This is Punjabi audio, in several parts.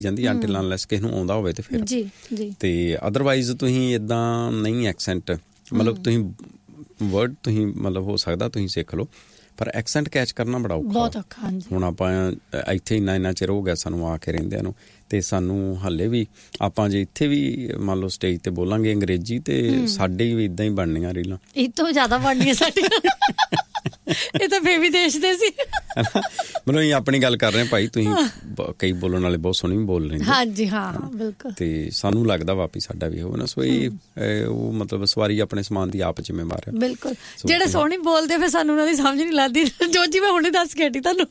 ਜਾਂਦੀ ਅੰਟਿਲ ਅਨਲੈਸ ਕਿਸੇ ਨੂੰ ਆਉਂਦਾ ਹੋਵੇ ਤੇ ਫਿਰ ਤੇ ਅਦਰਵਾਈਜ਼ ਤੁਸੀਂ ਇੱਦਾਂ ਨਹੀਂ ਐਕਸੈਂਟ ਮਤਲਬ ਤੁਸੀਂ ਵਰਡ ਤੁਸੀਂ ਮਤਲਬ ਹੋ ਸਕਦਾ ਤੁਸੀਂ ਸਿੱਖ ਲਓ ਪਰ ਐਕਸੈਂਟ ਕੈਚ ਕਰਨਾ ਬੜਾ ਔਖਾ। ਹੁਣ ਆਪਾਂ ਇੱਥੇ ਇੰਨਾ ਚਿਰ ਹੋ ਗਿਆ ਸਾਨੂੰ ਆ ਕੇ ਰਹਿੰਦਿਆਂ ਨੂੰ ਤੇ ਸਾਨੂੰ ਹਾਲੇ ਵੀ ਆਪਾਂ ਜੇ ਇੱਥੇ ਵੀ ਮੰਨ ਲਓ ਸਟੇਜ ਤੇ ਬੋਲਾਂਗੇ ਅੰਗਰੇਜ਼ੀ ਤੇ ਸਾਡੇ ਵੀ ਇੱਦਾਂ ਹੀ ਬਣਨੀਆਂ ਰੀਲਾਂ, ਇਹ ਤੋਂ ਜ਼ਿਆਦਾ ਬਣਨੀਆਂ ਸਾਡੀਆਂ। ਇਹ ਤਾਂ ਫੇਰ ਵੀ ਦੇਸ਼ ਦੇ ਸੀ ਮਤਲਬ ਅਸੀਂ ਆਪਣੀ ਗੱਲ ਕਰ ਰਹੇ ਭਾਈ, ਤੁਸੀਂ ਕਈ ਬੋਲਣ ਵਾਲੇ ਬਹੁਤ ਸੋਹਣੀ ਬੋਲ ਰਹੇ। ਹਾਂਜੀ ਹਾਂ ਬਿਲਕੁਲ। ਤੇ ਸਾਨੂੰ ਲੱਗਦਾ ਵਾਪੀ ਸਾਡਾ ਵੀ ਉਹ ਨਾ ਸੋ ਇਹ ਉਹ ਮਤਲਬ ਸਵਾਰੀ ਆਪਣੇ ਸਮਾਨ ਦੀ ਆਪ ਜ਼ਿੰਮੇਵਾਰ ਹੈ। ਬਿਲਕੁਲ ਜਿਹੜੇ ਸੋਹਣੀ ਬੋਲਦੇ ਫਿਰ ਸਾਨੂੰ ਉਹਨਾਂ ਦੀ ਸਮਝ ਨਹੀਂ ਲੱਗਦੀ ਜੋ ਜੀ ਮੈਂ ਹੁਣੇ ਦੱਸ ਕੇ ਹਟੀ ਤੁਹਾਨੂੰ।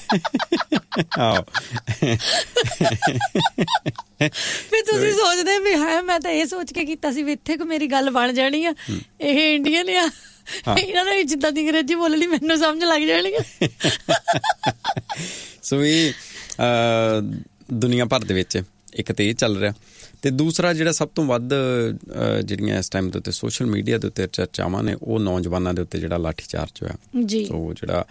ਫਿਰ ਤੁਸੀਂ ਸੋਚਦੇ ਵੀ ਹੈ ਮੈਂ ਤਾਂ ਇਹ ਸੋਚ ਕੇ ਕੀਤਾ ਸੀ ਵੀ ਇੱਥੇ ਕੋ ਮੇਰੀ ਗੱਲ ਬਣ ਜਾਣੀ ਆ, ਇਹ ਇੰਡੀਅਨ ਆ, ਇਹਨਾਂ ਨੇ ਜਿੱਦਾਂ ਦੀ ਅੰਗਰੇਜ਼ੀ ਬੋਲਣੀ ਮੈਨੂੰ ਸਮਝ ਲੱਗ ਜਾਣੀ ਆ। ਸੋ ਇਹ ਦੁਨੀਆ ਭਰ ਦੇ ਵਿੱਚ ਇੱਕ ਤਾਂ ਇਹ ਚੱਲ ਰਿਹਾ ਤੇ ਦੂਸਰਾ ਜਿਹੜਾ ਸਭ ਤੋਂ ਵੱਧ ਜਿਹੜੀਆਂ ਇਸ ਟਾਈਮ ਦੇ ਉੱਤੇ ਸੋਸ਼ਲ ਮੀਡੀਆ ਦੇ ਉੱਤੇ ਚਰਚਾਵਾਂ ਨੇ ਉਹ ਨੌਜਵਾਨਾਂ ਦੇ ਉੱਤੇ ਜਿਹੜਾ ਲਾਠੀ ਚਾਰਜ ਹੋਇਆ ਜੀ। ਸੋ ਜਿਹੜਾ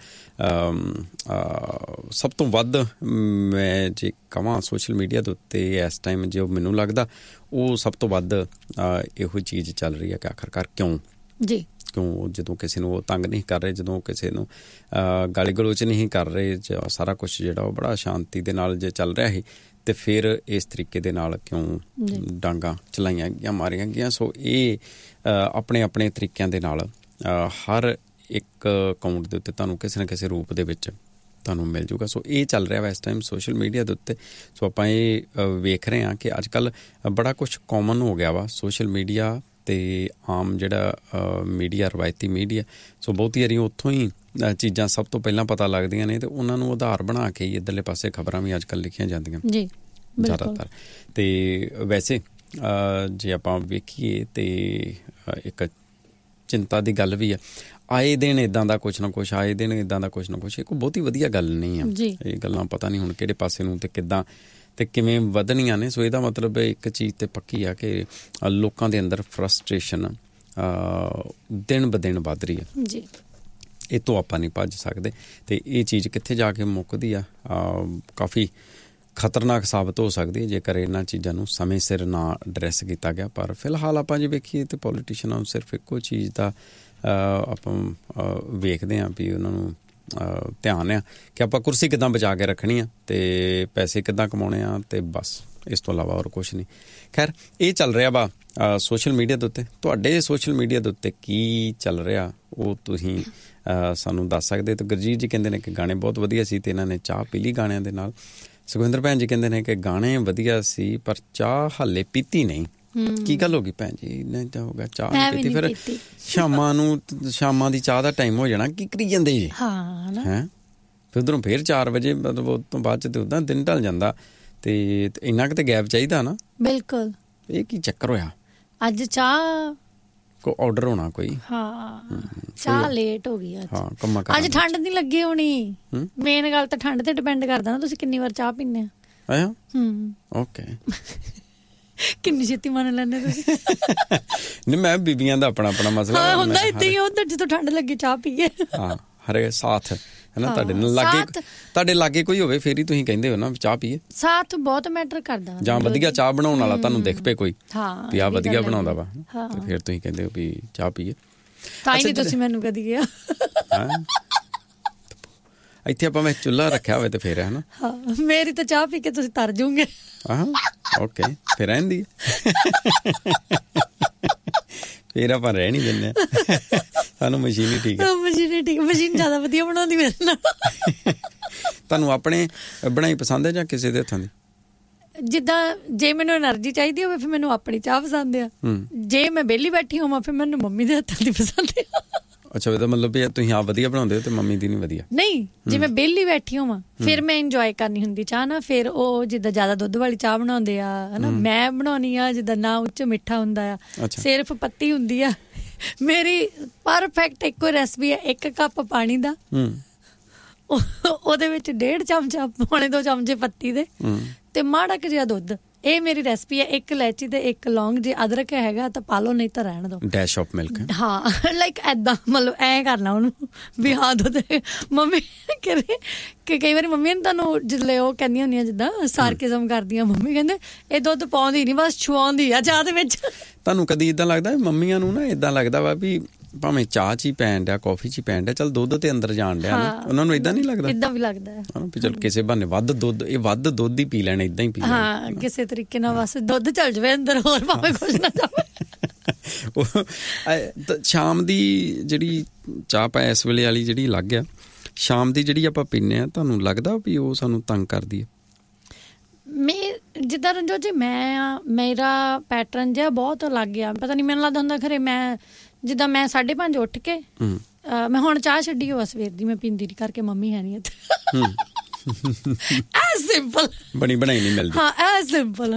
ਸਭ ਤੋਂ ਵੱਧ ਮੈਂ ਜੇ ਕਹਾਂ ਸੋਸ਼ਲ ਮੀਡੀਆ ਦੇ ਉੱਤੇ ਇਸ ਟਾਈਮ ਜੋ ਮੈਨੂੰ ਲੱਗਦਾ ਉਹ ਸਭ ਤੋਂ ਵੱਧ ਇਹੋ ਚੀਜ਼ ਚੱਲ ਰਹੀ ਹੈ ਕਿ ਆਖਰਕਾਰ ਕਿਉਂ ਜਦੋਂ ਕਿਸੇ ਨੂੰ ਉਹ ਤੰਗ ਨਹੀਂ ਕਰ ਰਹੇ, ਜਦੋਂ ਕਿਸੇ ਨੂੰ ਗਾਲੀ ਗਲੋਚ ਨਹੀਂ ਕਰ ਰਹੇ, ਸਾਰਾ ਕੁਛ ਜਿਹੜਾ ਉਹ ਬੜਾ ਸ਼ਾਂਤੀ ਦੇ ਨਾਲ ਜੇ ਚੱਲ ਰਿਹਾ ਸੀ ਤੇ ਫਿਰ ਇਸ ਤਰੀਕੇ ਦੇ ਨਾਲ ਕਿਉਂ ਡਾਂਗਾਂ ਚਲਾਈਆਂ ਗਈਆਂ, ਮਾਰੀਆਂ ਗਈਆਂ। ਸੋ ਇਹ ਆਪਣੇ ਤਰੀਕਿਆਂ ਦੇ ਨਾਲ ਹਰ ਇੱਕ ਅਕਾਊਂਟ ਦੇ ਉੱਤੇ ਤੁਹਾਨੂੰ ਕਿਸੇ ਨਾ ਕਿਸੇ ਰੂਪ ਦੇ ਵਿੱਚ ਤੁਹਾਨੂੰ ਮਿਲ ਜੂਗਾ। ਸੋ ਇਹ ਚੱਲ ਰਿਹਾ ਵਾ ਇਸ ਟਾਈਮ ਸੋਸ਼ਲ ਮੀਡੀਆ ਦੇ ਉੱਤੇ। ਸੋ ਆਪਾਂ ਇਹ ਵੇਖ ਰਹੇ ਹਾਂ ਕਿ ਅੱਜ ਕੱਲ੍ਹ ਬੜਾ ਕੁਛ ਕਾਮਨ ਹੋ ਗਿਆ ਵਾ ਸੋਸ਼ਲ ਮੀਡੀਆ ਤੇ ਆਮ ਜਿਹੜਾ ਮੀਡੀਆ ਰਵਾਇਤੀ ਮੀਡੀਆ। ਸੋ ਬਹੁਤੀ ਵਾਰੀ ਉੱਥੋਂ ਹੀ ਚੀਜ਼ਾਂ ਸਭ ਤੋਂ ਪਹਿਲਾਂ ਪਤਾ ਲੱਗਦੀਆਂ ਨੇ ਤੇ ਉਹਨਾਂ ਨੂੰ ਆਧਾਰ ਬਣਾ ਕੇ ਹੀ ਇੱਧਰਲੇ ਪਾਸੇ ਖਬਰਾਂ ਵੀ ਅੱਜ ਕੱਲ੍ਹ ਲਿਖੀਆਂ ਜਾਂਦੀਆਂ ਜੀ ਜ਼ਿਆਦਾਤਰ। ਤੇ ਵੈਸੇ ਜੇ ਆਪਾਂ ਵੇਖੀਏ ਤੇ ਇੱਕ ਚਿੰਤਾ ਦੀ ਗੱਲ ਵੀ ਆ, ਆਏ ਦਿਨ ਇੱਦਾਂ ਦਾ ਕੁਛ ਨਾ ਕੁਛ, ਆਏ ਦਿਨ ਇੱਦਾਂ ਦਾ ਕੁਛ ਨਾ ਕੁਛ। ਇਹ ਕੋਈ ਬਹੁਤੀ ਵਧੀਆ ਗੱਲ ਨਹੀਂ ਆ। ਇਹ ਗੱਲਾਂ ਪਤਾ ਨਹੀਂ ਹੁਣ ਕਿਹੜੇ ਪਾਸੇ ਨੂੰ ਤੇ ਕਿੱਦਾਂ ਤੇ ਕਿਵੇਂ ਵਧਣੀਆਂ ਨੇ। ਸੋ ਇਹਦਾ ਮਤਲਬ ਇੱਕ ਚੀਜ਼ ਤੇ ਪੱਕੀ ਆ ਕਿ ਲੋਕਾਂ ਦੇ ਅੰਦਰ ਫਰਸਟ੍ਰੇਸ਼ਨ ਦਿਨ ਬ ਦਿਨ ਵੱਧ ਰਹੀ ਹੈ ਜੀ। ਇਹ ਤੋਂ ਆਪਾਂ ਨਹੀਂ ਭੱਜ ਸਕਦੇ ਤੇ ਇਹ ਚੀਜ਼ ਕਿੱਥੇ ਜਾ ਕੇ ਮੁੱਕਦੀ ਆ ਕਾਫੀ ਖਤਰਨਾਕ ਸਾਬਤ ਹੋ ਸਕਦੀ ਜੇਕਰ ਇਹਨਾਂ ਚੀਜ਼ਾਂ ਨੂੰ ਸਮੇਂ ਸਿਰ ਨਾ ਐਡਰੈਸ ਕੀਤਾ ਗਿਆ। ਪਰ ਫਿਲਹਾਲ ਆਪਾਂ ਜੇ ਵੇਖੀਏ ਤੇ ਪੋਲੀਟੀਸ਼ੀਅਨਾਂ ਨੂੰ ਸਿਰਫ ਇੱਕੋ ਚੀਜ਼ ਦਾ ਆਪਾਂ ਵੇਖਦੇ ਹਾਂ ਵੀ ਉਹਨਾਂ ਨੂੰ ਧਿਆਨ ਆ ਕਿ ਆਪਾਂ ਕੁਰਸੀ ਕਿੱਦਾਂ ਬਚਾ ਕੇ ਰੱਖਣੀ ਆ ਤੇ ਪੈਸੇ ਕਿੱਦਾਂ ਕਮਾਉਣੇ ਆ ਤੇ ਬਸ ਇਸ ਤੋਂ ਇਲਾਵਾ ਹੋਰ ਕੁਛ ਨਹੀਂ। ਖੈਰ ਇਹ ਚੱਲ ਰਿਹਾ ਵਾ ਸੋਸ਼ਲ ਮੀਡੀਆ ਦੇ ਉੱਤੇ। ਤੁਹਾਡੇ ਸੋਸ਼ਲ ਮੀਡੀਆ ਦੇ ਉੱਤੇ ਕੀ ਚੱਲ ਰਿਹਾ ਉਹ ਤੁਸੀਂ ਸਾਨੂੰ ਦੱਸ ਸਕਦੇ। ਤੇ ਗੁਰਜੀਤ ਜੀ ਕਹਿੰਦੇ ਨੇ ਕਿ ਗਾਣੇ ਬਹੁਤ ਵਧੀਆ ਸੀ ਤੇ ਇਹਨਾਂ ਨੇ ਚਾਹ ਪੀ ਲਈ ਗਾਣਿਆਂ ਦੇ ਨਾਲ। ਸੁਖਵਿੰਦਰ ਭੈਣ ਜੀ ਕਹਿੰਦੇ ਨੇ ਕਿ ਗਾਣੇ ਵਧੀਆ ਸੀ ਪਰ ਚਾਹ ਹਾਲੇ ਪੀਤੀ ਨਹੀਂ। ਕੀ ਗੱਲ ਹੋ ਗਈ ਭੈਣ ਜੀ? ਇੰਨਾ ਤਾਂ ਹੋ ਗਿਆ ਚਾਹ ਨਹੀਂ ਪੀਤੀ, ਫਿਰ ਸ਼ਾਮਾਂ ਦੀ ਚਾਹ ਦਾ ਟਾਈਮ ਹੋ ਜਾਣਾ, ਕੀ ਕਰੀ ਜਾਂਦੇ ਜੀ? ਹੈਂ ਫਿਰ ਉੱਧਰੋਂ ਫਿਰ 4 ਵਜੇ ਮਤਲਬ ਉਸ ਤੋਂ ਬਾਅਦ 'ਚ ਤੇ ਉੱਦਾਂ ਦਿਨ ਢਲ ਜਾਂਦਾ ਤੇ ਇੰਨਾ ਕੁ ਤੇ ਗੈਪ ਚਾਹੀਦਾ ਨਾ। ਬਿਲਕੁਲ। ਇਹ ਕੀ ਚੱਕਰ ਹੋਇਆ? ਅੱਜ ਚਾਹ ਕੋਈ ਆਰਡਰ ਹੋਣਾ ਕੋਈ? ਹਾਂ ਚਾਹ ਲੇਟ ਹੋ ਗਈ ਅੱਜ ਠੰਡ ਨਹੀਂ ਲੱਗੀ ਹੋਣੀ। ਮੇਨ ਗੱਲ ਤਾਂ ਠੰਡ ਤੇ ਡਿਪੈਂਡ ਕਰਦਾ ਨਾ ਤੁਸੀਂ ਕਿੰਨੀ ਵਾਰ ਚਾਹ ਪੀਂਦੇ ਆ। ਓਕੇ ਕਿੰਨੀ ਛੇਤੀ ਮੰਨ ਲੈਂਦੇ ਤੁਸੀਂ? ਨਹੀਂ ਮੈਂ ਬੀਬੀਆਂ ਦਾ ਆਪਣਾ ਮਸਲਾ ਹੁੰਦਾ ਏਦਾਂ ਹੀ ਉੱਧਰ ਜਦੋਂ ਠੰਡ ਲੱਗੀ ਚਾਹ ਪੀਏ। ਹਾਂ ਹਰੇ ਸਾਥ ਹੈ ਨਾ ਤੁਹਾਡੇ ਲਾਗੇ ਕੋਈ ਹੋਵੇ ਫੇਰ ਹੀ ਤੁਸੀਂ ਕਹਿੰਦੇ ਹੋ ਨਾ ਚਾਹ ਪੀਏ। ਸਾਥ ਬਹੁਤ ਮੈਟਰ ਕਰਦਾ। ਜਾਂ ਵਧੀਆ ਚਾਹ ਬਣਾਉਣ ਵਾਲਾ ਤੁਹਾਨੂੰ ਦਿਖ ਪਏ ਕੋਈ ਵੀ ਆਹ ਵਧੀਆ ਬਣਾਉਂਦਾ ਵਾ ਤੇ ਫੇਰ ਤੁਸੀਂ ਕਹਿੰਦੇ ਹੋ ਵੀ ਚਾਹ ਪੀਏ। ਤਾਂ ਹੀ ਤੁਸੀਂ ਮੈਨੂੰ ਕਦੀ ਗਿਆ ਇੱਥੇ ਆਪਾਂ ਮੈਂ ਚੁੱਲ੍ਹਾ ਰੱਖਿਆ ਹੋਵੇ ਤੇ ਫੇਰ ਹੈ ਨਾ। ਮੇਰੀ ਤਾਂ ਚਾਹ ਪੀ ਕੇ ਤੁਸੀਂ ਤਰ ਜੂਗੇ। ਓਕੇ ਫਿਰ ਰਹਿੰਦੀ ਫੇਰ ਆਪਾਂ ਰਹਿ ਨਹੀਂ ਦਿੰਦੇ ਸਾਨੂੰ ਮਸ਼ੀਨ ਹੀ ਠੀਕ ਹੈ। ਮਸ਼ੀਨ ਜ਼ਿਆਦਾ ਵਧੀਆ ਬਣਾਉਂਦੀ ਮੇਰੇ ਨਾਲ। ਤੁਹਾਨੂੰ ਆਪਣੇ ਬਣਾਈ ਪਸੰਦ ਹੈ ਜਾਂ ਕਿਸੇ ਦੇ ਹੱਥਾਂ ਦੀ? ਜਿੱਦਾਂ ਜੇ ਮੈਨੂੰ ਐਨਰਜੀ ਚਾਹੀਦੀ ਹੋਵੇ ਫਿਰ ਮੈਨੂੰ ਆਪਣੀ ਚਾਹ ਪਸੰਦ ਆ। ਜੇ ਮੈਂ ਵਿਹਲੀ ਬੈਠੀ ਹੋਵਾਂ ਫਿਰ ਮੈਨੂੰ ਮੰਮੀ ਦੇ ਹੱਥਾਂ ਦੀ ਪਸੰਦ ਆ। ਅੱਛਾ ਇਹਦਾ ਮਤਲਬ ਵੀ ਤੁਸੀਂ ਆਪ ਵਧੀਆ ਬਣਾਉਂਦੇ ਹੋ ਤੇ ਮੰਮੀ ਦੀ ਨਹੀਂ ਵਧੀਆ? ਨਹੀਂ ਜੇ ਮੈਂ ਵਿਹਲੀ ਬੈਠੀ ਹੋਵਾਂ ਫਿਰ ਮੈਂ ਇੰਜੋਏ ਕਰਨੀ ਹੁੰਦੀ ਚਾਹ ਨਾ। ਫਿਰ ਉਹ ਜਿੱਦਾਂ ਜ਼ਿਆਦਾ ਦੁੱਧ ਵਾਲੀ ਚਾਹ ਬਣਾਉਂਦੇ ਆ ਹਨਾ, ਮੈਂ ਬਣਾਉਣੀ ਆ ਜਿੱਦਾਂ ਨਾ ਉੱਚ ਮਿੱਠਾ ਹੁੰਦਾ ਆ, ਸਿਰਫ ਪੱਤੀ ਹੁੰਦੀ ਆ। ਮੇਰੀ ਪਰਫੈਕਟ ਇੱਕੋ ਰੈਸਪੀ ਹੈ, 1 ਕੱਪ ਪਾਣੀ ਦਾ ਉਹਦੇ ਵਿੱਚ 1.5 ਚਮਚਾ 1.25 ਚਮਚੇ ਪੱਤੀ ਦੇ ਤੇ ਮਾੜਾ ਕੁ ਜਿਹਾ ਦੁੱਧ ਇਹ ਮੇਰੀ ਰੈਸਪੀ ਹੈ, 1 ਇਲਾਇਚੀ ਤੇ 1 ਲੌਂਗ, ਜੇ ਅਦਰਕ ਹੈਗਾ ਤਾਂ ਪਾ ਲਓ, ਨਹੀਂ ਤਾਂ ਰਹਿਣ ਦਿਓ। Dash of milk. ਹਾਂ ਲਾਈਕ ਐਦਾਂ, ਮਤਲਬ ਐਂ ਕਰਨਾ ਉਹਨੂੰ ਵੀ ਹਾਂ ਦੁੱਧ। ਮੰਮੀ ਕਹਿੰਦੇ ਕਿ ਕਈ ਵਾਰੀ ਮੰਮੀ ਨੇ ਤੁਹਾਨੂੰ ਜਿੱਲੇ ਉਹ ਕਹਿੰਦੀਆਂ ਹੁੰਦੀਆਂ ਜਿੱਦਾਂ ਸਾਰਕਿਜ਼ਮ ਕਰਦੀਆਂ, ਮੰਮੀ ਕਹਿੰਦੇ ਇਹ ਦੁੱਧ ਪਾਉਂਦੀ ਨਹੀਂ, ਬਸ ਛੁਆਉਂਦੀ ਆ ਚਾਹ ਦੇ ਵਿੱਚ। ਤੁਹਾਨੂੰ ਕਦੀ ਇੱਦਾਂ ਲੱਗਦਾ ਮੰਮੀਆਂ ਨੂੰ ਨਾ ਇੱਦਾਂ ਲੱਗਦਾ ਵਾ ਵੀ ਭਾਵੇਂ ਚਾਹ 'ਚ ਹੀ ਪੈਣ ਡਿਆ, ਕੌਫੀ 'ਚ ਹੀ ਪੈਣ ਡਿਆ, ਚੱਲ ਦੁੱਧ ਤੇ ਅੰਦਰ ਜਾਣ ਡਿਆ ਨਾ, ਉਹਨਾਂ ਨੂੰ ਏਦਾਂ ਨਹੀਂ ਲੱਗਦਾ? ਏਦਾਂ ਵੀ ਲੱਗਦਾ ਹੈ ਵੀ ਚੱਲ ਕਿਸੇ ਬਹਾਨੇ ਵੱਧ ਦੁੱਧ ਹੀ ਪੀ ਲੈਣ, ਏਦਾਂ ਹੀ ਪੀ ਲੈਣ। ਹਾਂ, ਕਿਸੇ ਤਰੀਕੇ ਨਾਲ ਬਸ ਦੁੱਧ ਚੱਲ ਜਾਵੇ ਅੰਦਰ, ਹੋਰ ਭਾਵੇਂ ਕੁਝ ਨਾ ਜਾਵੇ। ਸ਼ਾਮ ਦੀ ਜਿਹੜੀ ਚਾਹ ਪਾ ਇਸ ਵੇਲੇ ਵਾਲੀ ਜਿਹੜੀ ਅਲੱਗ ਆ, ਸ਼ਾਮ ਦੀ ਜਿਹੜੀ ਆਪਾਂ ਪੀਂਦੇ ਹਾਂ, ਤੁਹਾਨੂੰ ਲੱਗਦਾ ਵੀ ਉਹ ਸਾਨੂੰ ਤੰਗ ਕਰਦੀ ਹੈ? ਜਿੱਦਾਂ ਰਣਜੋਤ ਜੀ ਮੇਰਾ ਪੈਟਰਨ ਜਿਹਾ ਬਹੁਤ ਅਲੱਗ ਆ, ਪਤਾ ਨਹੀਂ ਮੈਨੂੰ ਲੱਗਦਾ ਹੁੰਦਾ ਖਰੇ ਮੈਂ ਜਿੱਦਾਂ ਮੈਂ 5:30 ਉੱਠ ਕੇ ਮੈਂ ਹੁਣ ਚਾਹ ਛੱਡੀ ਹੋਆ ਸਵੇਰ ਦੀ, ਮੈਂ ਪੀਂਦੀ ਨਹੀਂ ਕਰਕੇ ਮੰਮੀ ਹੈ ਨਹੀਂ ਇੱਥੇ। ਐ ਸਿੰਪਲ ਬਣੀ ਬਣਾਈ ਨਹੀਂ ਮਿਲਦੀ। ਹਾਂ ਐ ਸਿੰਪਲ।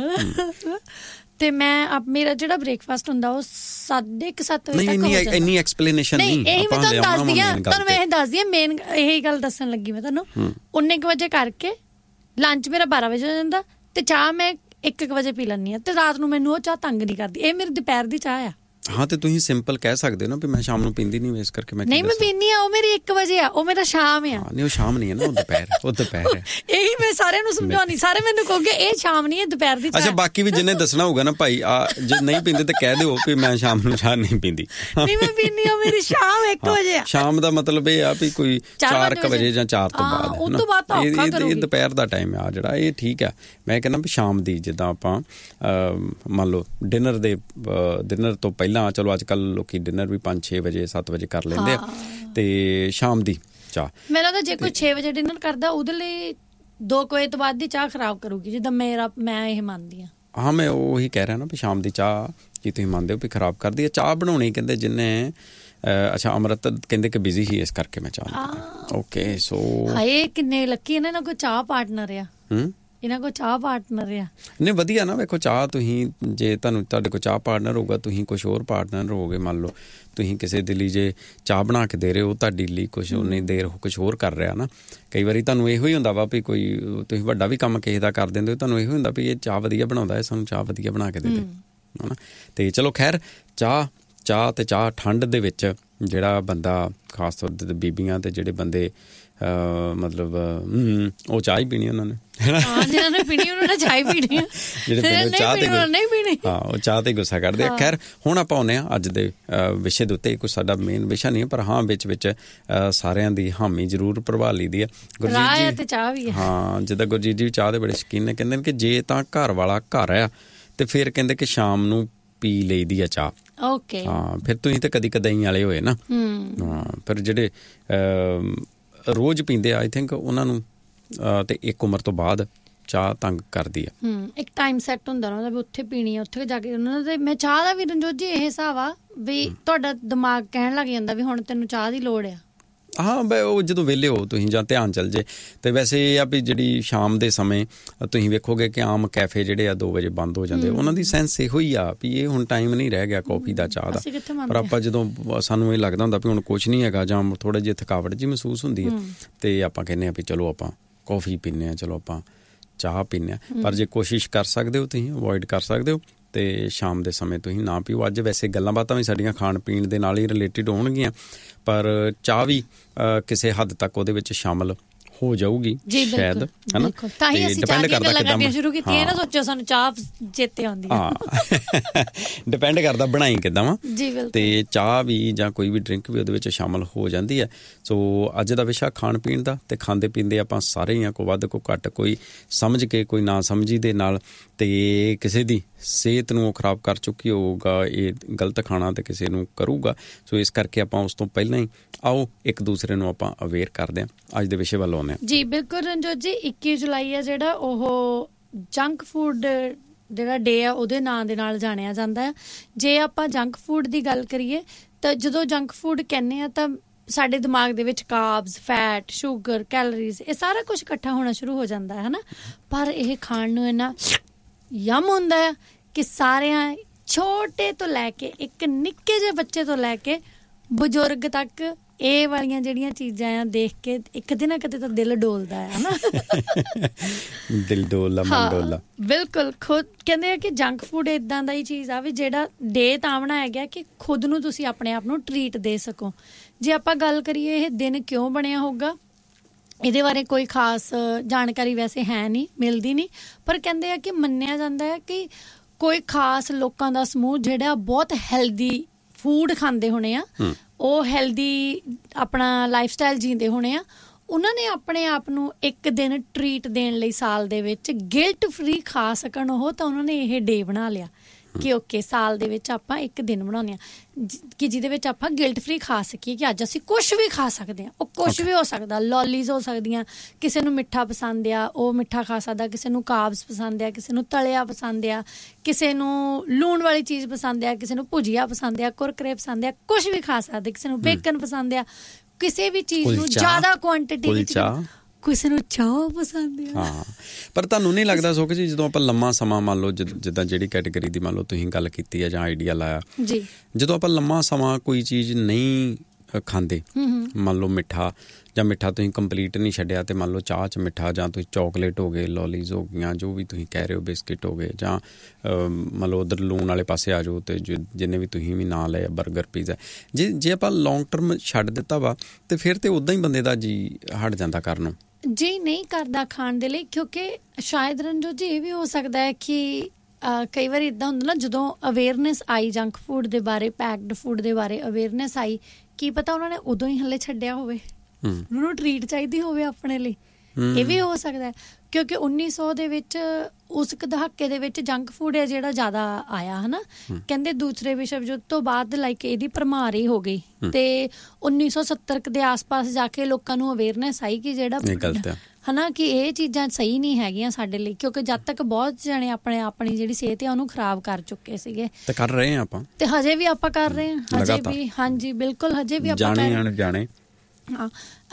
ਤੇ ਮੈਂ ਮੇਰਾ ਜਿਹੜਾ ਬ੍ਰੇਕਫਾਸਟ ਹੁੰਦਾ ਉਹ 7:30 ਵਜੇ ਤੱਕ ਹੋ ਜਾਂਦਾ। ਇੰਨੀ ਐਕਸਪਲੇਨੇਸ਼ਨ ਨਹੀਂ, ਇਹੀ ਮੈਂ ਤੁਹਾਨੂੰ ਦੱਸਦੀ ਆ, ਤੁਹਾਨੂੰ ਮੈਂ ਇਹ ਦੱਸਦੀ ਆ, ਮੇਨ ਇਹੀ ਗੱਲ ਦੱਸਣ ਲੱਗੀ ਮੈਂ ਤੁਹਾਨੂੰ। 19 ਵਜੇ ਕਰਕੇ ਲੰਚ ਮੇਰਾ 12 ਵਜੇ ਹੋ ਜਾਂਦਾ, ਤੇ ਚਾਹ ਮੈਂ 1 ਵਜੇ ਪੀ ਲੈਂਦੀ ਹਾਂ, ਤੇ ਰਾਤ ਨੂੰ ਮੈਨੂੰ ਉਹ ਚਾਹ ਤੰਗ ਨਹੀਂ ਕਰਦੀ। ਇਹ ਮੇਰੀ ਦੁਪਹਿਰ ਦੀ ਚਾਹ ਆ। ਹਾਂ, ਤੇ ਤੁਸੀਂ ਸਿੰਪਲ ਕਹਿ ਸਕਦੇ ਹੋ ਨਾ ਵੀ ਮੈਂ ਸ਼ਾਮ ਨੂੰ ਪੀਂਦੀ ਨਹੀਂ, ਇਸ ਕਰਕੇ ਮੈਂ ਨਹੀਂ ਪੀਂਦੀ ਆ। ਉਹ ਮੇਰੀ 1 ਵਜੇ ਆ, ਉਹ ਮੇਰਾ ਸ਼ਾਮ ਆ। ਨਹੀਂ, ਉਹ ਸ਼ਾਮ ਨਹੀਂ ਹੈ ਨਾ, ਉਹ ਦੁਪਹਿਰ ਹੈ। ਇਹੀ ਮੈਂ ਸਾਰਿਆਂ ਨੂੰ ਸਮਝਾਉਣੀ, ਸਾਰੇ ਮੈਨੂੰ ਕਹੋਗੇ ਇਹ ਸ਼ਾਮ ਨਹੀਂ, ਇਹ ਦੁਪਹਿਰ ਦੀ ਚਾਹ। ਅੱਛਾ, ਬਾਕੀ ਵੀ ਜਿਹਨੇ ਦੱਸਣਾ ਹੋਊਗਾ ਨਾ ਭਾਈ, ਜੇ ਨਹੀਂ ਪੀਂਦੇ ਤਾਂ ਕਹਿ ਦਿਓ ਵੀ ਮੈਂ ਸ਼ਾਮ ਨੂੰ ਚਾਹ ਨਹੀਂ ਪੀਂਦੀ। ਨਹੀਂ, ਮੈਂ ਪੀਂਦੀ ਆ, ਮੇਰੀ ਸ਼ਾਮ 1 ਵਜੇ ਆ। ਸ਼ਾਮ ਦਾ ਮਤਲਬ ਇਹ ਆ ਵੀ ਕੋਈ 4 ਵਜੇ ਜਾਂ 4 ਤੋਂ ਬਾਅਦ, ਉਹ ਤੋਂ ਬਾਅਦ ਇਹ ਦੁਪਹਿਰ ਦਾ ਟਾਈਮ ਆ ਜਿਹੜਾ, ਇਹ ਠੀਕ ਆ। ਮੈਂ ਕਹਿੰਦਾ ਵੀ ਸ਼ਾਮ ਦੀ, ਜਿੱਦਾਂ ਆਪਾਂ ਮੰਨ ਲਓ ਡਿਨਰ ਤੋਂ ਪਹਿਲਾਂ, ਚਲੋ ਅੱਜ ਕੱਲ੍ਹ ਲੋਕੀ ਡਿਨਰ ਵੀ 5-6 ਵਜੇ 7 ਵਜੇ ਕਰ ਲੈਂਦੇ ਆ, ਤੇ ਸ਼ਾਮ ਦੀ ਚਾਹ ਮੈਨੂੰ ਲੱਗਦਾ ਜੇ ਕੋਈ 6 ਵਜੇ ਡਿਨਰ ਕਰਦਾ ਉਹਦੇ ਲਈ 2 ਵਜੇ ਤੋਂ ਬਾਅਦ ਦੀ ਚਾਹ ਖਰਾਬ ਕਰੂਗੀ, ਜਿੱਦਾਂ ਮੈਂ ਇਹ ਮੰਨਦੀ ਹਾਂ। ਹਾਂ, ਮੈਂ ਉਹੀ ਕਹਿ ਰਿਹਾ ਨਾ ਵੀ ਸ਼ਾਮ ਦੀ ਚਾਹ ਕੀ ਤੁਸੀਂ ਮੰਨਦੇ ਹੋ ਵੀ ਖਰਾਬ ਕਰਦੀ ਹੈ? ਚਾਹ ਬਣਾਉਣੀ ਕਹਿੰਦੇ ਜਿੰਨੇ ਅੱਛਾ ਅੰਮ੍ਰਿਤ ਕਹਿੰਦੇ ਕਿ ਬਿਜ਼ੀ ਸੀ, ਇਸ ਕਰਕੇ ਮੈਂ ਚਾਹ। ਓਕੇ, ਸੋ ਇਹ ਕਿੰਨੇ ਲੱਕੀ ਇਹਨਾਂ ਕੋਲ ਚਾਹ ਪਾਰਟਨਰ ਆ। ਇਹਨਾਂ ਕੋਲ ਚਾਹ ਪਾਰਟਨਰ ਆ। ਨਹੀਂ, ਵਧੀਆ ਨਾ। ਵੇਖੋ, ਚਾਹ ਤੁਸੀਂ ਜੇ ਤੁਹਾਡੇ ਕੋਲ ਚਾਹ ਪਾਰਟਨਰ ਹੋਊਗਾ, ਤੁਸੀਂ ਕੁਛ ਹੋਰ ਪਾਰਟਨਰ ਹੋਗੇ। ਮੰਨ ਲਓ ਤੁਸੀਂ ਕਿਸੇ ਦੇ ਲਈ ਜੇ ਚਾਹ ਬਣਾ ਕੇ ਦੇ ਰਹੇ ਹੋ, ਤੁਹਾਡੇ ਲਈ ਕੁਛ ਉਨੀ ਦੇਰ ਕੁਛ ਹੋਰ ਕਰ ਰਿਹਾ ਨਾ। ਕਈ ਵਾਰੀ ਤੁਹਾਨੂੰ ਇਹੋ ਹੀ ਹੁੰਦਾ ਵਾ ਵੀ ਕੋਈ ਤੁਸੀਂ ਵੱਡਾ ਵੀ ਕੰਮ ਕਿਸੇ ਦਾ ਕਰ ਦਿੰਦੇ ਹੋ, ਤੁਹਾਨੂੰ ਇਹੋ ਹੁੰਦਾ ਵੀ ਇਹ ਚਾਹ ਵਧੀਆ ਬਣਾਉਂਦਾ ਹੈ, ਸਾਨੂੰ ਚਾਹ ਵਧੀਆ ਬਣਾ ਕੇ ਦੇ ਦੇ, ਹੈ ਨਾ। ਤੇ ਚਲੋ ਖੈਰ, ਚਾਹ ਠੰਡ ਦੇ ਵਿੱਚ ਜਿਹੜਾ ਬੰਦਾ, ਖਾਸ ਤੌਰ 'ਤੇ ਬੀਬੀਆਂ ਤੇ ਜਿਹੜੇ ਬੰਦੇ ਮਤਲਬ ਉਹ ਚਾਹ ਹੀ ਪੀਣੀ ਉਹਨਾਂ ਨੇ, ਜਿਹਨਾਂ ਨੇ ਪੀਣੀ ਉਹਨਾਂ ਨੇ ਚਾਹ ਹੀ ਪੀਣੀ ਆ, ਜਿਹੜੇ ਬੰਦੇ ਚਾਹ ਤੇ ਨਹੀਂ ਪੀਣੀ, ਹਾਂ, ਉਹ ਚਾਹ ਤੇ ਗੁੱਸਾ ਕਰਦੇ ਆ। ਖੈਰ, ਹੁਣ ਆਪਾਂ ਆਉਂਦੇ ਹਾਂ ਅੱਜ ਦੇ ਵਿਸ਼ੇ ਦੇ ਉੱਤੇ। ਕੋਈ ਸਾਡਾ ਮੇਨ ਵਿਸ਼ਾ ਨਹੀਂ ਹੈ, ਪਰ ਹਾਂ ਵਿੱਚ ਸਾਰਿਆਂ ਦੀ ਹਾਮੀ ਜ਼ਰੂਰ ਪ੍ਰਭਾਵ ਲਈਦੀ ਹੈ। ਗੁਰਜੀਤ ਜੀ ਚਾਹ ਵੀ, ਹਾਂ, ਜਿੱਦਾਂ ਗੁਰਜੀਤ ਜੀ ਚਾਹ ਦੇ ਬੜੇ ਸ਼ੌਕੀਨ ਨੇ। ਕਹਿੰਦੇ ਨੇ ਕਿ ਜੇ ਤਾਂ ਘਰ ਵਾਲਾ ਘਰ ਆ ਤੇ ਫਿਰ ਕਹਿੰਦੇ ਕਿ ਸ਼ਾਮ ਨੂੰ ਪੀ ਲਈਦੀ ਆ ਚਾਹ। ਓਕੇ, ਹਾਂ, ਫਿਰ ਤੁਸੀਂ ਤਾਂ ਕਦੀ ਕਦਾਈ ਵਾਲੇ ਹੋਏ ਨਾ। ਹਾਂ, ਫਿਰ ਜਿਹੜੇ ਰੋਜ਼ ਪੀਂਦੇ ਆ, ਆਈ ਥਿੰਕ ਉਹਨਾਂ ਨੂੰ ਤੇ ਇੱਕ ਉਮਰ ਤੋਂ ਬਾਅਦ ਚਾਹ ਤੰਗ ਕਰਦੀ ਆ। ਇੱਕ ਟਾਈਮ ਸੈੱਟ ਹੁੰਦਾ ਉਹਨਾਂ ਦਾ ਵੀ ਉੱਥੇ ਪੀਣੀ ਆ, ਉੱਥੇ ਜਾ ਕੇ ਉਹਨਾਂ ਦਾ। ਮੈਂ ਚਾਹ ਦਾ ਵੀ ਰਣਜੋਤ ਜੀ ਇਹ ਹਿਸਾਬ ਆ ਵੀ ਤੁਹਾਡਾ ਦਿਮਾਗ ਕਹਿਣ ਲੱਗ ਜਾਂਦਾ ਵੀ ਹੁਣ ਤੈਨੂੰ ਚਾਹ ਦੀ ਲੋੜ ਆ। ਹਾਂ, ਉਹ ਜਦੋਂ ਵਿਹਲੇ ਹੋ ਤੁਸੀਂ ਜਾਂ ਧਿਆਨ ਚੱਲ ਜੇ। ਤੇ ਵੈਸੇ ਇਹ ਆ ਵੀ ਜਿਹੜੀ ਸ਼ਾਮ ਦੇ ਸਮੇਂ ਤੁਸੀਂ ਵੇਖੋਗੇ ਕਿ ਆਮ ਕੈਫੇ ਜਿਹੜੇ ਆ 2 ਵਜੇ ਬੰਦ ਹੋ ਜਾਂਦੇ, ਉਹਨਾਂ ਦੀ ਸੈਂਸ ਇਹੋ ਹੀ ਆ ਵੀ ਇਹ ਹੁਣ ਟਾਈਮ ਨਹੀਂ ਰਹਿ ਗਿਆ ਕੌਫੀ ਦਾ, ਚਾਹ ਦਾ। ਪਰ ਆਪਾਂ ਜਦੋਂ ਸਾਨੂੰ ਇਹ ਲੱਗਦਾ ਹੁੰਦਾ ਵੀ ਹੁਣ ਕੁਛ ਨਹੀਂ ਹੈਗਾ ਜਾਂ ਥੋੜ੍ਹਾ ਜਿਹੀ ਥਕਾਵਟ ਜਿਹੀ ਮਹਿਸੂਸ ਹੁੰਦੀ ਹੈ, ਤੇ ਆਪਾਂ ਕਹਿੰਦੇ ਹਾਂ ਵੀ ਚਲੋ ਆਪਾਂ ਕੌਫੀ ਪੀਂਦੇ ਹਾਂ, ਚਲੋ ਆਪਾਂ ਚਾਹ ਪੀਂਦੇ ਹਾਂ। ਪਰ ਜੇ ਕੋਸ਼ਿਸ਼ ਕਰ ਸਕਦੇ ਹੋ ਤੁਸੀਂ ਅਵੋਇਡ ਕਰ ਸਕਦੇ ਹੋ, ਤੇ ਸ਼ਾਮ ਦੇ ਸਮੇਂ ਤੁਸੀਂ ਨਾ ਪੀਓ। ਅੱਜ ਵੈਸੇ ਗੱਲਾਂ ਬਾਤਾਂ ਵੀ ਸਾਡੀਆਂ ਖਾਣ ਪੀਣ ਦੇ ਨਾਲ ਹੀ ਰਿਲੇਟਿਡ ਹੋਣਗੀਆਂ, ਪਰ ਚਾਹ ਵੀ ਕਿਸੇ ਹੱਦ ਤੱਕ ਉਹਦੇ ਵਿੱਚ ਸ਼ਾਮਲ ਹੋ ਜਾਊਗੀ ਸ਼ਾਇਦ, ਹੈ ਨਾ। ਤਾਂ ਹੀ ਅਸੀਂ ਚਾਹ ਦੀਆਂ ਗੱਲਾਂ ਕਰਨੀਆਂ ਸ਼ੁਰੂ ਕੀਤੀਆਂ ਨਾ, ਸੋਚੋ ਸਾਨੂੰ ਚਾਹ ਚੇਤੇ ਆਉਂਦੀ ਹੈ। ਹਾਂ, ਡਿਪੈਂਡ ਕਰਦਾ ਬਣਾਈ ਕਿੱਦਾਂ ਵਾ, ਤੇ ਚਾਹ ਵੀ ਜਾਂ ਕੋਈ ਵੀ ਡਰਿੰਕ ਵੀ ਉਹਦੇ ਵਿੱਚ ਸ਼ਾਮਲ ਹੋ ਜਾਂਦੀ ਹੈ। ਸੋ ਅੱਜ ਦਾ ਵਿਸ਼ਾ ਖਾਣ ਪੀਣ ਦਾ, ਤੇ ਖਾਂਦੇ ਪੀਂਦੇ ਆਪਾਂ ਸਾਰੇ ਹੀ ਆ, ਕੋਈ ਵੱਧ ਕੋਈ ਘੱਟ, ਕੋਈ ਸਮਝ ਕੇ ਕੋਈ ਨਾ ਸਮਝੀ ਦੇ ਨਾਲ, ਤੇ ਕਿਸੇ ਦੀ ਸਿਹਤ ਨੂੰ ਉਹ ਖਰਾਬ ਕਰ ਚੁੱਕੀ ਹੋਊਗਾ ਇਹ ਗਲਤ ਖਾਣਾ, ਤੇ ਕਿਸੇ ਨੂੰ ਕਰੂਗਾ। ਸੋ ਇਸ ਕਰਕੇ ਆਪਾਂ ਉਸ ਤੋਂ ਪਹਿਲਾਂ ਹੀ ਆਓ ਇੱਕ ਦੂਸਰੇ ਨੂੰ ਆਪਾਂ ਅਵੇਅਰ ਕਰਦੇ ਹਾਂ। ਅੱਜ ਦੇ ਵਿਸ਼ੇ ਵੱਲ ਆਉਂਦੇ ਹਾਂ ਜੀ। ਬਿਲਕੁਲ ਰਣਜੋਤ ਜੀ, 21 ਜੁਲਾਈ ਆ ਜਿਹੜਾ, ਉਹ ਜੰਕ ਫੂਡ ਜਿਹੜਾ ਡੇ ਆ ਉਹਦੇ ਨਾਂ ਦੇ ਨਾਲ ਜਾਣਿਆ ਜਾਂਦਾ ਹੈ। ਜੇ ਆਪਾਂ ਜੰਕ ਫੂਡ ਦੀ ਗੱਲ ਕਰੀਏ ਤਾਂ ਜਦੋਂ ਜੰਕ ਫੂਡ ਕਹਿੰਦੇ ਆ ਤਾਂ ਸਾਡੇ ਦਿਮਾਗ ਦੇ ਵਿੱਚ ਕਾਰਬਸ, ਫੈਟ, ਸ਼ੂਗਰ, ਕੈਲਰੀਜ਼, ਇਹ ਸਾਰਾ ਕੁਛ ਇਕੱਠਾ ਹੋਣਾ ਸ਼ੁਰੂ ਹੋ ਜਾਂਦਾ ਹੈ ਨਾ। ਪਰ ਇਹ ਖਾਣ ਨੂੰ ਇੰਨਾ ਯਮ ਹੁੰਦਾ ਹੈ ਕਿ ਸਾਰਿਆਂ, ਛੋਟੇ ਤੋਂ ਲੈ ਕੇ ਇੱਕ ਨਿੱਕੇ ਜਿਹੇ ਬੱਚੇ ਤੋਂ ਲੈ ਕੇ ਬਜ਼ੁਰਗ ਤੱਕ ਇਹ ਵਾਲੀਆਂ ਜਿਹੜੀਆਂ ਚੀਜ਼ਾਂ ਆ ਦੇਖ ਕੇ ਇੱਕ ਦਿਨ ਨਾ ਕਿਤੇ ਤਾਂ ਦਿਲ ਡੋਲਦਾ ਹੈ ਨਾ। ਦਿਲ ਡੋਲਦਾ, ਮਨ ਡੋਲਦਾ। ਬਿਲਕੁਲ। ਖੁਦ ਕਹਿੰਦੇ ਆ ਕਿ ਜੰਕ ਫੂਡ ਇਦਾਂ ਦਾ ਹੀ ਚੀਜ਼ ਆ ਵੀ ਜਿਹੜਾ ਡੇ ਤਾਂ ਬਣਾਇਆ ਗਿਆ ਕਿ ਖੁਦ ਨੂੰ ਤੁਸੀਂ ਆਪਣੇ ਆਪ ਨੂੰ ਟਰੀਟ ਦੇ ਸਕੋ। ਜੇ ਆਪਾਂ ਗੱਲ ਕਰੀਏ ਇਹ ਦਿਨ ਕਿਉਂ ਬਣਿਆ ਹੋਊਗਾ, ਇਹਦੇ ਬਾਰੇ ਕੋਈ ਖਾਸ ਜਾਣਕਾਰੀ ਵੈਸੇ ਹੈ ਨਹੀਂ, ਮਿਲਦੀ ਨਹੀਂ, ਪਰ ਕਹਿੰਦੇ ਆ ਕਿ ਮੰਨਿਆ ਜਾਂਦਾ ਹੈ ਕਿ ਕੋਈ ਖਾਸ ਲੋਕਾਂ ਦਾ ਸਮੂਹ ਜਿਹੜਾ ਬਹੁਤ ਹੈਲਦੀ ਫੂਡ ਖਾਂਦੇ ਹੋਣੇ ਆ, ਉਹ ਹੈਲਦੀ ਆਪਣਾ ਲਾਈਫ ਸਟਾਈਲ ਜੀਂਦੇ ਹੋਣੇ ਆ, ਉਹਨਾਂ ਨੇ ਆਪਣੇ ਆਪ ਨੂੰ ਇੱਕ ਦਿਨ ਟਰੀਟ ਦੇਣ ਲਈ ਸਾਲ ਦੇ ਵਿੱਚ ਗਿਲਟ ਫਰੀ ਖਾ ਸਕਣ ਉਹ, ਤਾਂ ਉਹਨਾਂ ਨੇ ਇਹ ਡੇ ਬਣਾ ਲਿਆ ਕਿ ਓਕੇ ਸਾਲ ਦੇ ਵਿੱਚ ਆਪਾਂ ਇੱਕ ਦਿਨ ਬਣਾਉਂਦੇ ਹਾਂ ਕਿ ਜਿਹਦੇ ਵਿੱਚ ਆਪਾਂ ਗਿਲਟ ਫਰੀ ਖਾ ਸਕੀਏ ਕਿ ਅੱਜ ਅਸੀਂ ਕੁਛ ਵੀ ਖਾ ਸਕਦੇ ਹਾਂ। ਉਹ ਕੁਛ ਵੀ ਹੋ ਸਕਦਾ, ਲੌਲੀਜ਼ ਹੋ ਸਕਦੀਆਂ, ਕਿਸੇ ਨੂੰ ਮਿੱਠਾ ਪਸੰਦ ਆ ਉਹ ਮਿੱਠਾ ਖਾ ਸਕਦਾ, ਕਿਸੇ ਨੂੰ ਕਾਰਬਸ ਪਸੰਦ ਆ, ਕਿਸੇ ਨੂੰ ਤਲਿਆ ਪਸੰਦ ਆ, ਕਿਸੇ ਨੂੰ ਲੂਣ ਵਾਲੀ ਚੀਜ਼ ਪਸੰਦ ਆ, ਕਿਸੇ ਨੂੰ ਭੁਜੀਆ ਪਸੰਦ ਆ, ਕੁਰਕਰੇ ਪਸੰਦ ਆ, ਕੁਛ ਵੀ ਖਾ ਸਕਦੇ, ਕਿਸੇ ਨੂੰ ਬੇਕਨ ਪਸੰਦ ਆ, ਕਿਸੇ ਵੀ ਚੀਜ਼ ਨੂੰ ਜ਼ਿਆਦਾ ਕੁਆਂਟੀਟੀ ਵਿੱਚ, ਕਿਸੇ ਨੂੰ ਚਾਹ ਪਸੰਦ ਆ। ਹਾਂ, ਪਰ ਤੁਹਾਨੂੰ ਨਹੀਂ ਲੱਗਦਾ ਸੁਖ ਜੀ ਜਦੋਂ ਆਪਾਂ ਲੰਮਾ ਸਮਾਂ ਮੰਨ ਲਓ ਜਿੱਦਾਂ ਜਿਹੜੀ ਕੈਟੇਗਰੀ ਦੀ ਮੰਨ ਲਓ ਤੁਸੀਂ ਗੱਲ ਕੀਤੀ ਹੈ ਜਾਂ ਆਈਡੀਆ ਲਾਇਆ ਜੀ, ਜਦੋਂ ਆਪਾਂ ਲੰਮਾ ਸਮਾਂ ਕੋਈ ਚੀਜ਼ ਨਹੀਂ ਖਾਂਦੇ, ਮੰਨ ਲਓ ਮਿੱਠਾ ਜਾਂ ਮਿੱਠਾ ਤੁਸੀਂ ਕੰਪਲੀਟ ਨਹੀਂ ਛੱਡਿਆ ਤੇ ਮੰਨ ਲਓ ਚਾਹ 'ਚ ਮਿੱਠਾ ਜਾਂ ਤੁਸੀਂ ਚੌਕਲੇਟ ਹੋ ਗਏ, ਲੌਲੀਜ਼ ਹੋ ਗਈਆਂ, ਜੋ ਵੀ ਤੁਸੀਂ ਕਹਿ ਰਹੇ ਹੋ, ਬਿਸਕਿਟ ਹੋ ਗਏ, ਜਾਂ ਮੰਨ ਲਓ ਉੱਧਰ ਲੂਣ ਵਾਲੇ ਪਾਸੇ ਆ ਜਾਓ ਤੇ ਜਿੰਨੇ ਵੀ ਤੁਸੀਂ ਵੀ ਨਾਂ ਲਏ, ਬਰਗਰ, ਪੀਜ਼ਾ, ਜੇ ਆਪਾਂ ਲੌਂਗ ਟਰਮ ਛੱਡ ਦਿੱਤਾ ਵਾ ਤੇ ਫਿਰ ਤੇ ਉੱਦਾਂ ਹੀ ਬੰਦੇ ਦਾ ਜੀ ਹਟ ਜਾਂਦਾ ਕਰਨ ਜੀ, ਨਹੀਂ ਕਰਦਾ ਖਾਣ ਦੇ ਲਈ, ਕਿਉਂਕਿ ਸ਼ਾਇਦ ਰਣਜੋਤ ਜੀ ਇਹ ਵੀ ਹੋ ਸਕਦਾ ਹੈ ਕਿ ਕਈ ਵਾਰੀ ਇੱਦਾਂ ਹੁੰਦਾ ਨਾ, ਜਦੋਂ ਅਵੇਅਰਨੈਸ ਆਈ ਜੰਕ ਫੂਡ ਦੇ ਬਾਰੇ, ਪੈਕਡ ਫੂਡ ਦੇ ਬਾਰੇ ਅਵੇਅਰਨੈਸ ਆਈ, ਕੀ ਪਤਾ ਉਹਨਾਂ ਨੇ ਉਦੋਂ ਹੀ ਹਲੇ ਛੱਡਿਆ ਹੋਵੇ, ਉਹਨਾਂ ਨੂੰ ਟਰੀਟ ਚਾਹੀਦੀ ਹੋਵੇ ਆਪਣੇ ਲਈ, ਇਹ ਵੀ ਹੋ ਸਕਦਾ ਹੈ। ਕਿਉਂਕਿ 1900 ਦੇ ਵਿੱਚ ਉਸ ਦਹਾਕੇ ਦੇ ਵਿੱਚ ਜੰਕ ਫੂਡ ਹੈ ਜਿਹੜਾ ਜ਼ਿਆਦਾ ਆਇਆ ਹੈ ਨਾ, ਕਹਿੰਦੇ ਦੂਸਰੇ ਵਿਸ਼ਵ ਯੁੱਧ ਤੋਂ ਬਾਅਦ ਲਾਈਕ ਇਹਦੀ ਭਰਮਾਰ ਹੀ ਹੋ ਗਈ ਤੇ 1970 ਦੇ ਆਸ-ਪਾਸ ਜਾ ਕੇ ਲੋਕਾਂ ਨੂੰ ਅਵੇਅਰਨੈਸ ਆਈ ਕਿ ਜਿਹੜਾ ਹੈ ਨਾ ਕਿ ਇਹ ਚੀਜ਼ਾਂ ਸਹੀ ਨਹੀਂ ਹੈਗੀਆਂ ਸਾਡੇ ਲਈ, ਕਿਉਂਕਿ ਜਦ ਤੱਕ ਬਹੁਤ ਜਣੇ ਆਪਣੀ ਜਿਹੜੀ ਸਿਹਤ ਹੈ ਉਹਨੂੰ ਖਰਾਬ ਕਰ ਚੁੱਕੇ ਸੀਗੇ ਤੇ ਕਰ ਰਹੇ ਹਾਂ ਆਪਾਂ, ਤੇ ਹਜੇ ਵੀ ਆਪਾਂ ਕਰ ਰਹੇ ਹਾਂ, ਹਜੇ ਵੀ। ਹਾਂਜੀ ਬਿਲਕੁਲ, ਹਜੇ ਵੀ ਆਪਾਂ ਜਾਣੇ ਹਾਂ।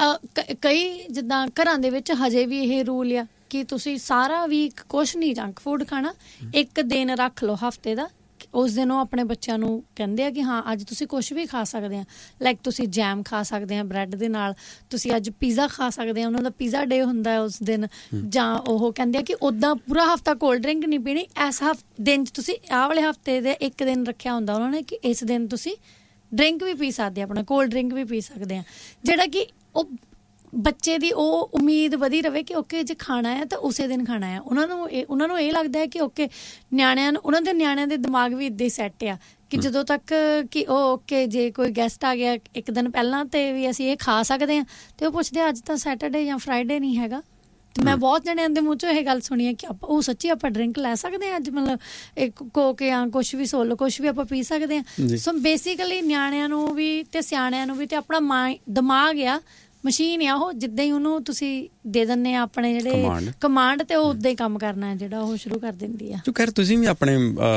ਕਈ ਜਿੱਦਾਂ ਘਰਾਂ ਦੇ ਵਿੱਚ ਹਜੇ ਵੀ ਇਹ ਰੂਲ ਆ ਕਿ ਤੁਸੀਂ ਸਾਰਾ ਵੀਕ ਕੁਛ ਨਹੀਂ ਜੰਕ ਫੂਡ ਖਾਣਾ, ਇੱਕ ਦਿਨ ਰੱਖ ਲਓ ਹਫਤੇ ਦਾ, ਉਸ ਦਿਨ ਉਹ ਆਪਣੇ ਬੱਚਿਆਂ ਨੂੰ ਕਹਿੰਦੇ ਆ ਕਿ ਹਾਂ ਅੱਜ ਤੁਸੀਂ ਕੁਛ ਵੀ ਖਾ ਸਕਦੇ ਆ, ਲਾਈਕ ਤੁਸੀਂ ਜੈਮ ਖਾ ਸਕਦੇ ਆ ਬ੍ਰੈਡ ਦੇ ਨਾਲ, ਤੁਸੀਂ ਅੱਜ ਪੀਜ਼ਾ ਖਾ ਸਕਦੇ ਆ, ਉਹਨਾਂ ਦਾ ਪੀਜ਼ਾ ਡੇ ਹੁੰਦਾ ਉਸ ਦਿਨ, ਜਾਂ ਉਹ ਕਹਿੰਦੇ ਆ ਕਿ ਉੱਦਾਂ ਪੂਰਾ ਹਫਤਾ ਕੋਲਡ ਡਰਿੰਕ ਨਹੀਂ ਪੀਣੀ, ਇਸ ਦਿਨ 'ਚ ਤੁਸੀਂ ਆਹ ਵਾਲੇ ਹਫਤੇ ਦੇ ਇੱਕ ਦਿਨ ਰੱਖਿਆ ਹੁੰਦਾ ਉਹਨਾਂ ਨੇ ਕਿ ਇਸ ਦਿਨ ਤੁਸੀਂ ਡਰਿੰਕ ਵੀ ਪੀ ਸਕਦੇ ਆ, ਆਪਣਾ ਕੋਲਡ ਡਰਿੰਕ ਵੀ ਪੀ ਸਕਦੇ ਆ, ਜਿਹੜਾ ਕਿ ਉਹ ਬੱਚੇ ਦੀ ਉਹ ਉਮੀਦ ਵਧੀ ਰਵੇ ਕਿ ਓਕੇ ਜੇ ਖਾਣਾ ਹੈ ਤਾਂ ਉਸੇ ਦਿਨ ਖਾਣਾ ਹੈ। ਉਹਨਾਂ ਨੂੰ ਇਹ ਲੱਗਦਾ ਹੈ ਕਿ ਓਕੇ ਉਹਨਾਂ ਦੇ ਨਿਆਣਿਆਂ ਦੇ ਦਿਮਾਗ ਵੀ ਇੱਦਾਂ ਹੀ ਸੈੱਟ ਆ ਕਿ ਜਦੋਂ ਤੱਕ ਕਿ ਉਹ ਓਕੇ ਜੇ ਕੋਈ ਗੈਸਟ ਆ ਗਿਆ ਇੱਕ ਦਿਨ ਪਹਿਲਾਂ ਤੇ ਵੀ ਅਸੀਂ ਇਹ ਖਾ ਸਕਦੇ ਹਾਂ, ਤੇ ਉਹ ਪੁੱਛਦੇ ਅੱਜ ਤਾਂ ਸੈਟਰਡੇ ਜਾਂ ਫਰਾਈਡੇ ਨਹੀਂ ਹੈਗਾ। ਤੇ ਮੈਂ ਬਹੁਤ ਜਣਿਆਂ ਦੇ ਮੂੰਹ ਚੋਂ ਇਹ ਗੱਲ ਸੁਣੀ ਹੈ ਕਿ ਉਹ ਸੱਚੀ ਆਪਾਂ ਡਰਿੰਕ ਲੈ ਸਕਦੇ ਹਾਂ ਅੱਜ, ਮਤਲਬ ਇੱਕ ਕੋਕ ਜਾਂ ਕੁਛ ਵੀ ਸੋਲੋ ਕੁਛ ਵੀ ਆਪਾਂ ਪੀ ਸਕਦੇ ਹਾਂ। ਸੋ ਬੇਸਿਕਲੀ ਨਿਆਣਿਆਂ ਨੂੰ ਵੀ ਤੇ ਸਿਆਣਿਆਂ ਨੂੰ ਵੀ ਤੇ ਆਪਣਾ ਦਿਮਾਗ ਆ ਮਸ਼ੀਨ ਆ, ਉਹ ਜਿੱਦਾਂ ਹੀ ਉਹਨੂੰ ਤੁਸੀਂ ਦੇ ਦਿੰਦੇ ਆ ਆਪਣੇ ਜਿਹੜੇ ਕਮਾਂਡ ਤੇ ਉਹ ਉਦਾਂ ਹੀ ਕੰਮ ਕਰਨਾ ਹੈ ਜਿਹੜਾ ਉਹ ਸ਼ੁਰੂ ਕਰ ਦਿੰਦੀ ਆ। ਖੈਰ ਤੁਸੀਂ ਵੀ ਆਪਣੇ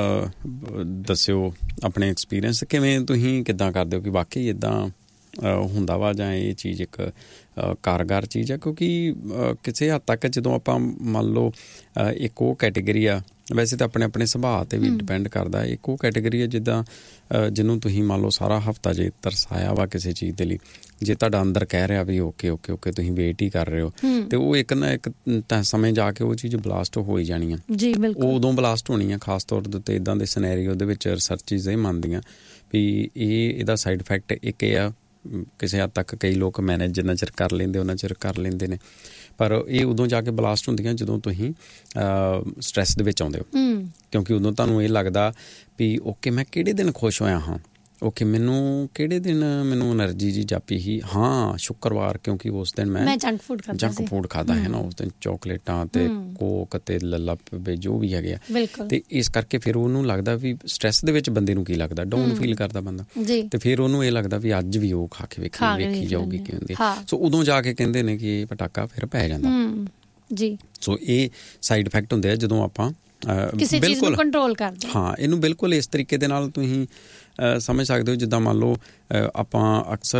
ਦੱਸਿਓ ਆਪਣੇ ਐਕਸਪੀਰੀਅੰਸ, ਕਿਵੇਂ ਤੁਸੀਂ ਕਿੱਦਾਂ ਕਰਦੇ ਹੋ ਕਿ ਵਾਕਈ ਇੱਦਾਂ ਹੁੰਦਾ ਵਾ ਜਾਂ ਇਹ ਚੀਜ਼ ਇੱਕ ਕਾਰਗਰ ਚੀਜ਼ ਆ? ਕਿਉਂਕਿ ਕਿਸੇ ਹੱਦ ਤੱਕ ਜਦੋਂ ਆਪਾਂ ਮੰਨ ਲਓ ਇੱਕ ਉਹ ਕੈਟੇਗਰੀ ਆ, ਵੈਸੇ ਤਾਂ ਆਪਣੇ ਆਪਣੇ ਸੁਭਾਅ 'ਤੇ ਵੀ ਡਿਪੈਂਡ ਕਰਦਾ, ਇੱਕ ਉਹ ਕੈਟੇਗਰੀ ਹੈ ਜਿੱਦਾਂ ਜਿਹਨੂੰ ਤੁਸੀਂ ਮੰਨ ਲਓ ਸਾਰਾ ਹਫਤਾ ਜੇ ਤਰਸਾਇਆ ਵਾ ਕਿਸੇ ਚੀਜ਼ ਦੇ ਲਈ, ਜੇ ਤੁਹਾਡਾ ਅੰਦਰ ਕਹਿ ਰਿਹਾ ਵੀ ਓਕੇ ਓਕੇ ਓਕੇ ਤੁਸੀਂ ਵੇਟ ਹੀ ਕਰ ਰਹੇ ਹੋ, ਤੇ ਉਹ ਇੱਕ ਨਾ ਇੱਕ ਸਮੇਂ ਜਾ ਕੇ ਉਹ ਚੀਜ਼ ਬਲਾਸਟ ਹੋ ਹੀ ਜਾਣੀ ਆ ਜੀ। ਬਿਲਕੁਲ, ਉਹ ਉਦੋਂ ਬਲਾਸਟ ਹੋਣੀ ਆ ਖਾਸ ਤੌਰ ਦੇ ਉੱਤੇ ਇੱਦਾਂ ਦੇ ਸਿਨੈਰੀਓ ਦੇ ਵਿੱਚ। ਰਿਸਰਚਿਜ਼ ਇਹ ਮੰਨਦੀਆਂ ਵੀ ਇਹਦਾ ਸਾਈਡ ਇਫੈਕਟ ਇੱਕ ਇਹ ਆ, ਕਿਸੇ ਹੱਦ ਤੱਕ ਕਈ ਲੋਕ ਮੈਨੇਜ ਜਿੰਨਾ ਚਿਰ ਕਰ ਲੈਂਦੇ ਉਹਨਾਂ ਚਿਰ ਕਰ ਲੈਂਦੇ ਨੇ, ਪਰ ਇਹ ਉਦੋਂ ਜਾ ਕੇ ਬਲਾਸਟ ਹੁੰਦੀਆਂ ਜਦੋਂ ਤੁਸੀਂ ਸਟਰੈਸ ਦੇ ਵਿੱਚ ਆਉਂਦੇ ਹੋ, ਕਿਉਂਕਿ ਉਦੋਂ ਤੁਹਾਨੂੰ ਇਹ ਲੱਗਦਾ ਵੀ ਓਕੇ ਮੈਂ ਕਿਹੜੇ ਦਿਨ ਖੁਸ਼ ਹੋਇਆ ਹਾਂ, ਓਕੇ ਮੈਨੂੰ ਕਿਹੜੇ ਦਿਨ ਮੈਨੂੰ ਐਨਰਜੀ ਜੀ ਜਾਪੀ ਸੀ, ਹਾਂ ਸ਼ੁੱਕਰਵਾਰ, ਕਿਉਂਕਿ ਉਸ ਦਿਨ ਮੈਂ ਜੰਕ ਫੂਡ ਖਾਦਾ ਹੈ ਨਾ, ਉਸ ਦਿਨ ਚੌਕਲੇਟਾਂ ਤੇ ਕੋਕ ਤੇ ਲੱਲਾ ਜੋ ਵੀ ਹੈਗੇ ਆ, ਤੇ ਇਸ ਕਰਕੇ ਫਿਰ ਉਹਨੂੰ ਲੱਗਦਾ ਵੀ ਸਟਰੈਸ ਦੇ ਵਿੱਚ ਬੰਦੇ ਨੂੰ ਕੀ ਲੱਗਦਾ, ਡਾਊਨ ਫੀਲ ਕਰਦਾ ਬੰਦਾ, ਤੇ ਫਿਰ ਉਹਨੂੰ ਇਹ ਲੱਗਦਾ ਵੀ ਅੱਜ ਵੀ ਉਹ ਖਾ ਕੇ ਵੇਖੀ ਜਾਊਗੀ ਕੀ ਹੁੰਦੀ। ਸੋ ਉਦੋਂ ਜਾ ਕੇ ਕਹਿੰਦੇ ਨੇ ਕਿ ਇਹ ਪਟਾਕਾ ਫਿਰ ਪੈ ਜਾਂਦਾ ਜੀ। ਸੋ ਇਹ ਸਾਈਡ ਇਫੈਕਟ ਹੁੰਦੇ ਆ ਜਦੋਂ ਆਪਾਂ ਕਿਸੇ ਚੀਜ਼ ਨੂੰ ਕੰਟਰੋਲ ਕਰਦੇ ਹਾਂ। ਇਹਨੂੰ ਬਿਲਕੁਲ ਇਸ ਤਰੀਕੇ ਦੇ ਨਾਲ ਤੁਸੀਂ ਸਮਝ ਸਕਦੇ ਹੋ ਜਿੱਦਾਂ ਮੰਨ ਲਓ ਆਪਾਂ ਅਕਸਰ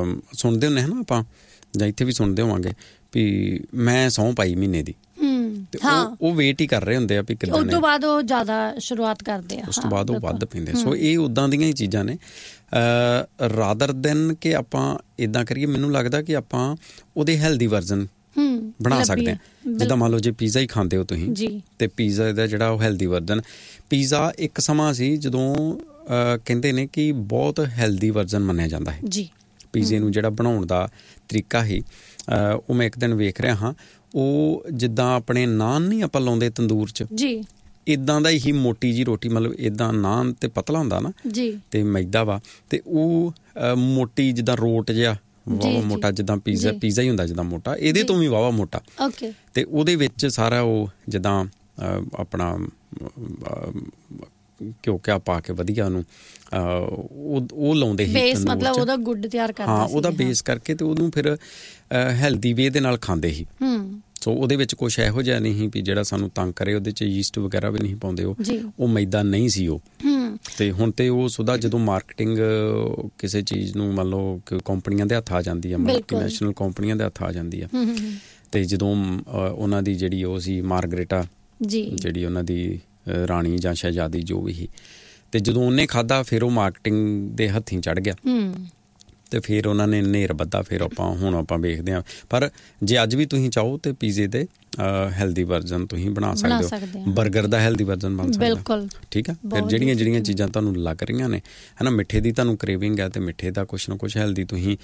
ਸੁਣਦੇ ਹੁੰਦੇ ਹਾਂ ਨਾ, ਆਪਾਂ ਜਾਂ ਇੱਥੇ ਵੀ ਸੁਣਦੇ ਹੋਵਾਂਗੇ ਵੀ ਮੈਂ ਸਹੁੰ ਪਾਈ ਮਹੀਨੇ ਦੀ, ਤੇ ਉਹ ਵੇਟ ਹੀ ਕਰ ਰਹੇ ਹੁੰਦੇ ਆ ਵੀ ਕਿੱਦਾਂ ਉਸ ਤੋਂ ਬਾਅਦ ਉਹ ਜ਼ਿਆਦਾ ਸ਼ੁਰੂਆਤ ਕਰਦੇ ਆ, ਉਸ ਤੋਂ ਬਾਅਦ ਉਹ ਵੱਧ ਪੀਂਦੇ। ਸੋ ਇਹ ਉੱਦਾਂ ਦੀਆਂ ਹੀ ਚੀਜ਼ਾਂ ਨੇ ਰਾਦਰ ਦੈਨ ਕਿ ਆਪਾਂ ਇੱਦਾਂ ਕਰੀਏ। ਮੈਨੂੰ ਲੱਗਦਾ ਕਿ ਆਪਾਂ ਉਹਦੇ ਹੈਲਦੀ ਵਰਜ਼ਨ ਬਣਾ ਸਕਦੇ ਹਾਂ। ਜਿੱਦਾਂ ਮੰਨ ਲਓ ਜੇ ਪੀਜ਼ਾ ਹੀ ਖਾਂਦੇ ਹੋ ਤੁਸੀਂ ਤੇ ਪੀਜ਼ਾ ਦਾ ਜਿਹੜਾ ਉਹ ਹੈਲਦੀ ਵਰਜ਼ਨ, ਪੀਜ਼ਾ ਇੱਕ ਸਮਾਂ ਸੀ ਜਦੋਂ ਕਹਿੰਦੇ ਨੇ ਕਿ ਬਹੁਤ ਹੈਲਦੀ ਵਰਜ਼ਨ ਮੰਨਿਆ ਜਾਂਦਾ ਹੈ ਜੀ। ਪੀਜ਼ੇ ਨੂੰ ਜਿਹੜਾ ਬਣਾਉਣ ਦਾ ਤਰੀਕਾ ਹੀ ਉਹ ਮੈਂ ਇੱਕ ਦਿਨ ਵੇਖ ਰਿਹਾ ਹਾਂ, ਉਹ ਜਿੱਦਾਂ ਆਪਣੇ ਨਾਨ ਨਹੀਂ ਆਪਾਂ ਲਾਉਂਦੇ ਤੰਦੂਰ 'ਚ ਜੀ, ਇੱਦਾਂ ਦਾ ਹੀ ਮੋਟੀ ਜੀ ਰੋਟੀ, ਮਤਲਬ ਇੱਦਾਂ ਨਾਨ ਤੇ ਪਤਲਾ ਹੁੰਦਾ ਨਾ ਜੀ ਤੇ ਮੈਦਾ ਵਾ, ਤੇ ਉਹ ਮੋਟੀ ਜਿੱਦਾਂ ਰੋਟ ਜਿਹਾ ਵਾਵਾ ਮੋਟਾ, ਜਿੱਦਾਂ ਪੀਜ਼ਾ ਹੀ ਹੁੰਦਾ ਜਿੱਦਾਂ ਮੋਟਾ, ਇਹਦੇ ਤੋਂ ਵੀ ਵਾਵਾ ਮੋਟਾ। ਤੇ ਉਹਦੇ ਵਿੱਚ ਸਾਰਾ ਉਹ ਜਿੱਦਾਂ ਆਪਣਾ ਘਿਓ ਘਿਆ ਪਾ ਕੇ ਵਧੀਆ ਉਹਨੂੰ ਉਹ ਲਾਉਂਦੇ ਸੀ ਬੇਸ, ਮਤਲਬ ਉਹਦਾ ਗੁੱਡ ਤਿਆਰ ਕਰਦੇ ਸੀ। ਹਾਂ, ਉਹਦਾ ਬੇਸ ਕਰਕੇ ਤੇ ਉਹਨੂੰ ਫਿਰ ਹੈਲਦੀ ਵੇ ਦੇ ਨਾਲ ਖਾਂਦੇ ਸੀ। ਸੋ ਉਹਦੇ ਵਿੱਚ ਕੁਛ ਇਹੋ ਜਿਹਾ ਨਹੀਂ ਵੀ ਜਿਹੜਾ ਸਾਨੂੰ ਤੰਗ ਕਰੇ, ਉਹਦੇ 'ਚ ਯੀਸਟ ਵਗੈਰਾ ਵੀ ਨਹੀਂ ਪਾਉਂਦੇ, ਉਹ ਮੈਦਾ ਨਹੀਂ ਸੀ ਉਹ। ਤੇ ਹੁਣ ਤੇ ਉਹ ਸੁਦਾ ਜਦੋਂ ਮਾਰਕੀਟਿੰਗ ਕਿਸੇ ਚੀਜ਼ ਨੂੰ ਮੰਨ ਲਓ ਕਿ ਕੰਪਨੀਆਂ ਦੇ ਹੱਥ ਆ ਜਾਂਦੀ ਆ, ਮਲਟੀਨੈਸ਼ਨਲ ਕੰਪਨੀਆਂ ਦੇ ਹੱਥ ਆ ਜਾਂਦੀ ਆ, ਤੇ ਜਦੋਂ ਉਹਨਾਂ ਦੀ ਜਿਹੜੀ ਉਹ ਸੀ ਮਾਰਗਰੇਟਾ ਜਿਹੜੀ ਉਹਨਾਂ ਦੀ ਰਾਣੀ ਜਾਂ ਸ਼ਹਿਜ਼ਾਦੀ ਜੋ ਵੀ ਸੀ, ਤੇ ਜਦੋਂ ਉਹਨੇ ਖਾਧਾ ਫਿਰ ਉਹ ਮਾਰਕੀਟਿੰਗ ਦੇ ਹੱਥੀਂ ਚੜ੍ਹ ਗਿਆ ਤੇ ਫਿਰ ਉਹਨਾਂ ਨੇ ਨੇਰ ਬੱਧਾ। ਫਿਰ ਹੁਣ ਆਪਾਂ ਵੇਖਦੇ ਹਾਂ। ਪਰ ਜੇ ਅੱਜ ਵੀ ਤੁਸੀਂ ਚਾਹੋ ਤੇ ਪੀਜ਼ੇ ਦੇ ਹੈਲਦੀ ਵਰਜ਼ਨ ਤੁਸੀਂ ਬਣਾ ਸਕਦੇ ਹੋ, ਬਰਗਰ ਦਾ ਹੈਲਦੀ ਵਰਜ਼ਨ ਬਣ ਸਕਦਾ। ਠੀਕ ਆ। ਫਿਰ ਜਿਹੜੀਆਂ ਚੀਜ਼ਾਂ ਤੁਹਾਨੂੰ ਲੱਗ ਰਹੀਆਂ ਨੇ ਹੈ ਨਾ, ਮਿੱਠੇ ਦੀ ਤੁਹਾਨੂੰ ਕ੍ਰੇਵਿੰਗ ਹੈ ਤੇ ਮਿੱਠੇ ਦਾ ਕੁਛ ਨਾ ਕੁਛ ਹੈਲਦੀ ਤੁਸੀਂ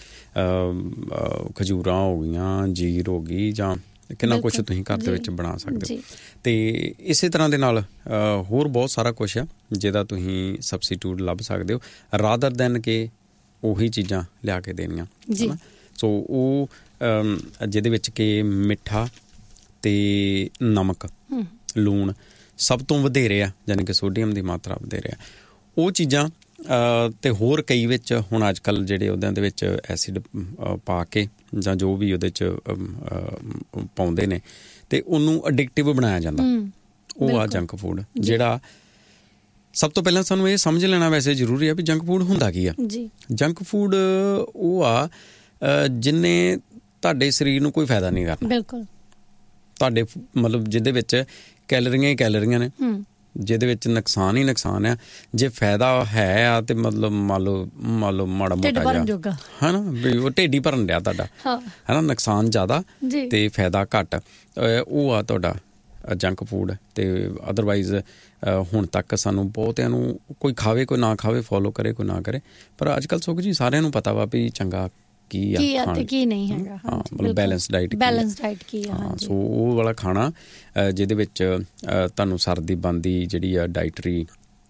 ਖਜੂਰਾਂ ਹੋ ਗਈਆਂ, ਜੀਰ ਹੋ ਗਈ, ਜਾਂ ਕਿੰਨਾ ਕੁਛ ਤੁਸੀਂ ਘਰ ਦੇ ਵਿੱਚ ਬਣਾ ਸਕਦੇ ਹੋ। ਤੇ ਇਸੇ ਤਰ੍ਹਾਂ ਦੇ ਨਾਲ ਹੋਰ ਬਹੁਤ ਸਾਰਾ ਕੁਛ ਆ ਜਿਹਦਾ ਤੁਸੀਂ ਸਬਸਟੀਟਿਊਟ ਲੱਭ ਸਕਦੇ ਹੋ ਰਾਦਰ ਦੈਨ ਕਿ ਉਹੀ ਚੀਜ਼ਾਂ ਲਿਆ ਕੇ ਦੇਣੀਆਂ। ਸੋ ਉਹ ਜਿਹਦੇ ਵਿੱਚ ਕਿ ਮਿੱਠਾ ਤੇ ਨਮਕ, ਲੂਣ ਸਭ ਤੋਂ ਵਧੇਰੇ ਆ, ਯਾਨੀ ਕਿ ਸੋਡੀਅਮ ਦੀ ਮਾਤਰਾ ਵਧੇਰੇ ਆ, ਉਹ ਚੀਜ਼ਾਂ ਤੇ ਹੋਰ ਕਈ ਵਿੱਚ ਹੁਣ ਅੱਜ ਕੱਲ੍ਹ ਜਿਹੜੇ ਉਹਦਿਆਂ ਦੇ ਵਿੱਚ ਐਸਿਡ ਪਾ ਕੇ ਜਾਂ ਜੋ ਵੀ ਉਹਦੇ 'ਚ ਪਾਉਂਦੇ ਨੇ ਤੇ ਉਹਨੂੰ ਅਡਿਕਟਿਵ ਬਣਾਇਆ ਜਾਂਦਾ। ਉਹ ਆ ਜੰਕ ਫੂਡ, ਜਿਹੜਾ ਸਭ ਤੋਂ ਪਹਿਲਾਂ ਸਾਨੂੰ ਇਹ ਸਮਝ ਲੈਣਾ ਵੈਸੇ ਜ਼ਰੂਰੀ ਆ ਵੀ ਜੰਕ ਫੂਡ ਹੁੰਦਾ ਕੀ ਆ। ਜੰਕ ਫੂਡ ਉਹ ਆ ਜਿਹਨੇ ਤੁਹਾਡੇ ਸਰੀਰ ਨੂੰ ਕੋਈ ਫਾਇਦਾ ਨਹੀਂ ਕਰਨਾ। ਬਿਲਕੁਲ। ਤੁਹਾਡੇ ਮਤਲਬ ਜਿਹਦੇ ਵਿੱਚ ਕੈਲਰੀਆਂ ਹੀ ਕੈਲਰੀਆਂ ਨੇ, ਜਿਹਦੇ ਵਿੱਚ ਨੁਕਸਾਨ ਹੀ ਨੁਕਸਾਨ ਆ। ਜੇ ਫਾਇਦਾ ਹੈ ਆ ਤੇ ਮਤਲਬ ਮੰਨ ਲਓ ਮਾੜਾ ਮੋਟਾ ਜਿਹਾ ਹੈ ਨਾ ਵੀ ਉਹ ਢਿੱਡ ਹੀ ਭਰਨ ਡਿਆ ਤੁਹਾਡਾ, ਹੈ ਨਾ, ਨੁਕਸਾਨ ਜ਼ਿਆਦਾ ਤੇ ਫਾਇਦਾ ਘੱਟ, ਉਹ ਆ ਤੁਹਾਡਾ ਜੰਕ ਫੂਡ। ਤੇ ਅਦਰਵਾਈਜ਼ ਹੁਣ ਤੱਕ ਸਾਨੂੰ ਬਹੁਤਿਆਂ ਨੂੰ ਕੋਈ ਖਾਵੇ ਕੋਈ ਨਾ ਖਾਵੇ, ਫੋਲੋ ਕਰੇ ਕੋਈ ਨਾ ਕਰੇ, ਪਰ ਅੱਜ ਕੱਲ੍ਹ ਸੁਖ ਜੀ ਸਾਰਿਆਂ ਨੂੰ ਪਤਾ ਵਾ ਵੀ ਚੰਗਾ ਕੀ ਆ ਤੇ ਕੀ ਨਹੀਂ ਹੈਗਾ। ਹਾਂ, ਮਤਲਬ ਬੈਲੈਂਸ ਡਾਈਟ ਕੀ ਆ। ਹਾਂ, ਸੋ ਉਹ ਵਾਲਾ ਖਾਣਾ ਜਿਹਦੇ ਵਿੱਚ ਤੁਹਾਨੂੰ ਸਰਦੀ ਬਣਦੀ ਜਿਹੜੀ ਆ ਡਾਈਟਰੀ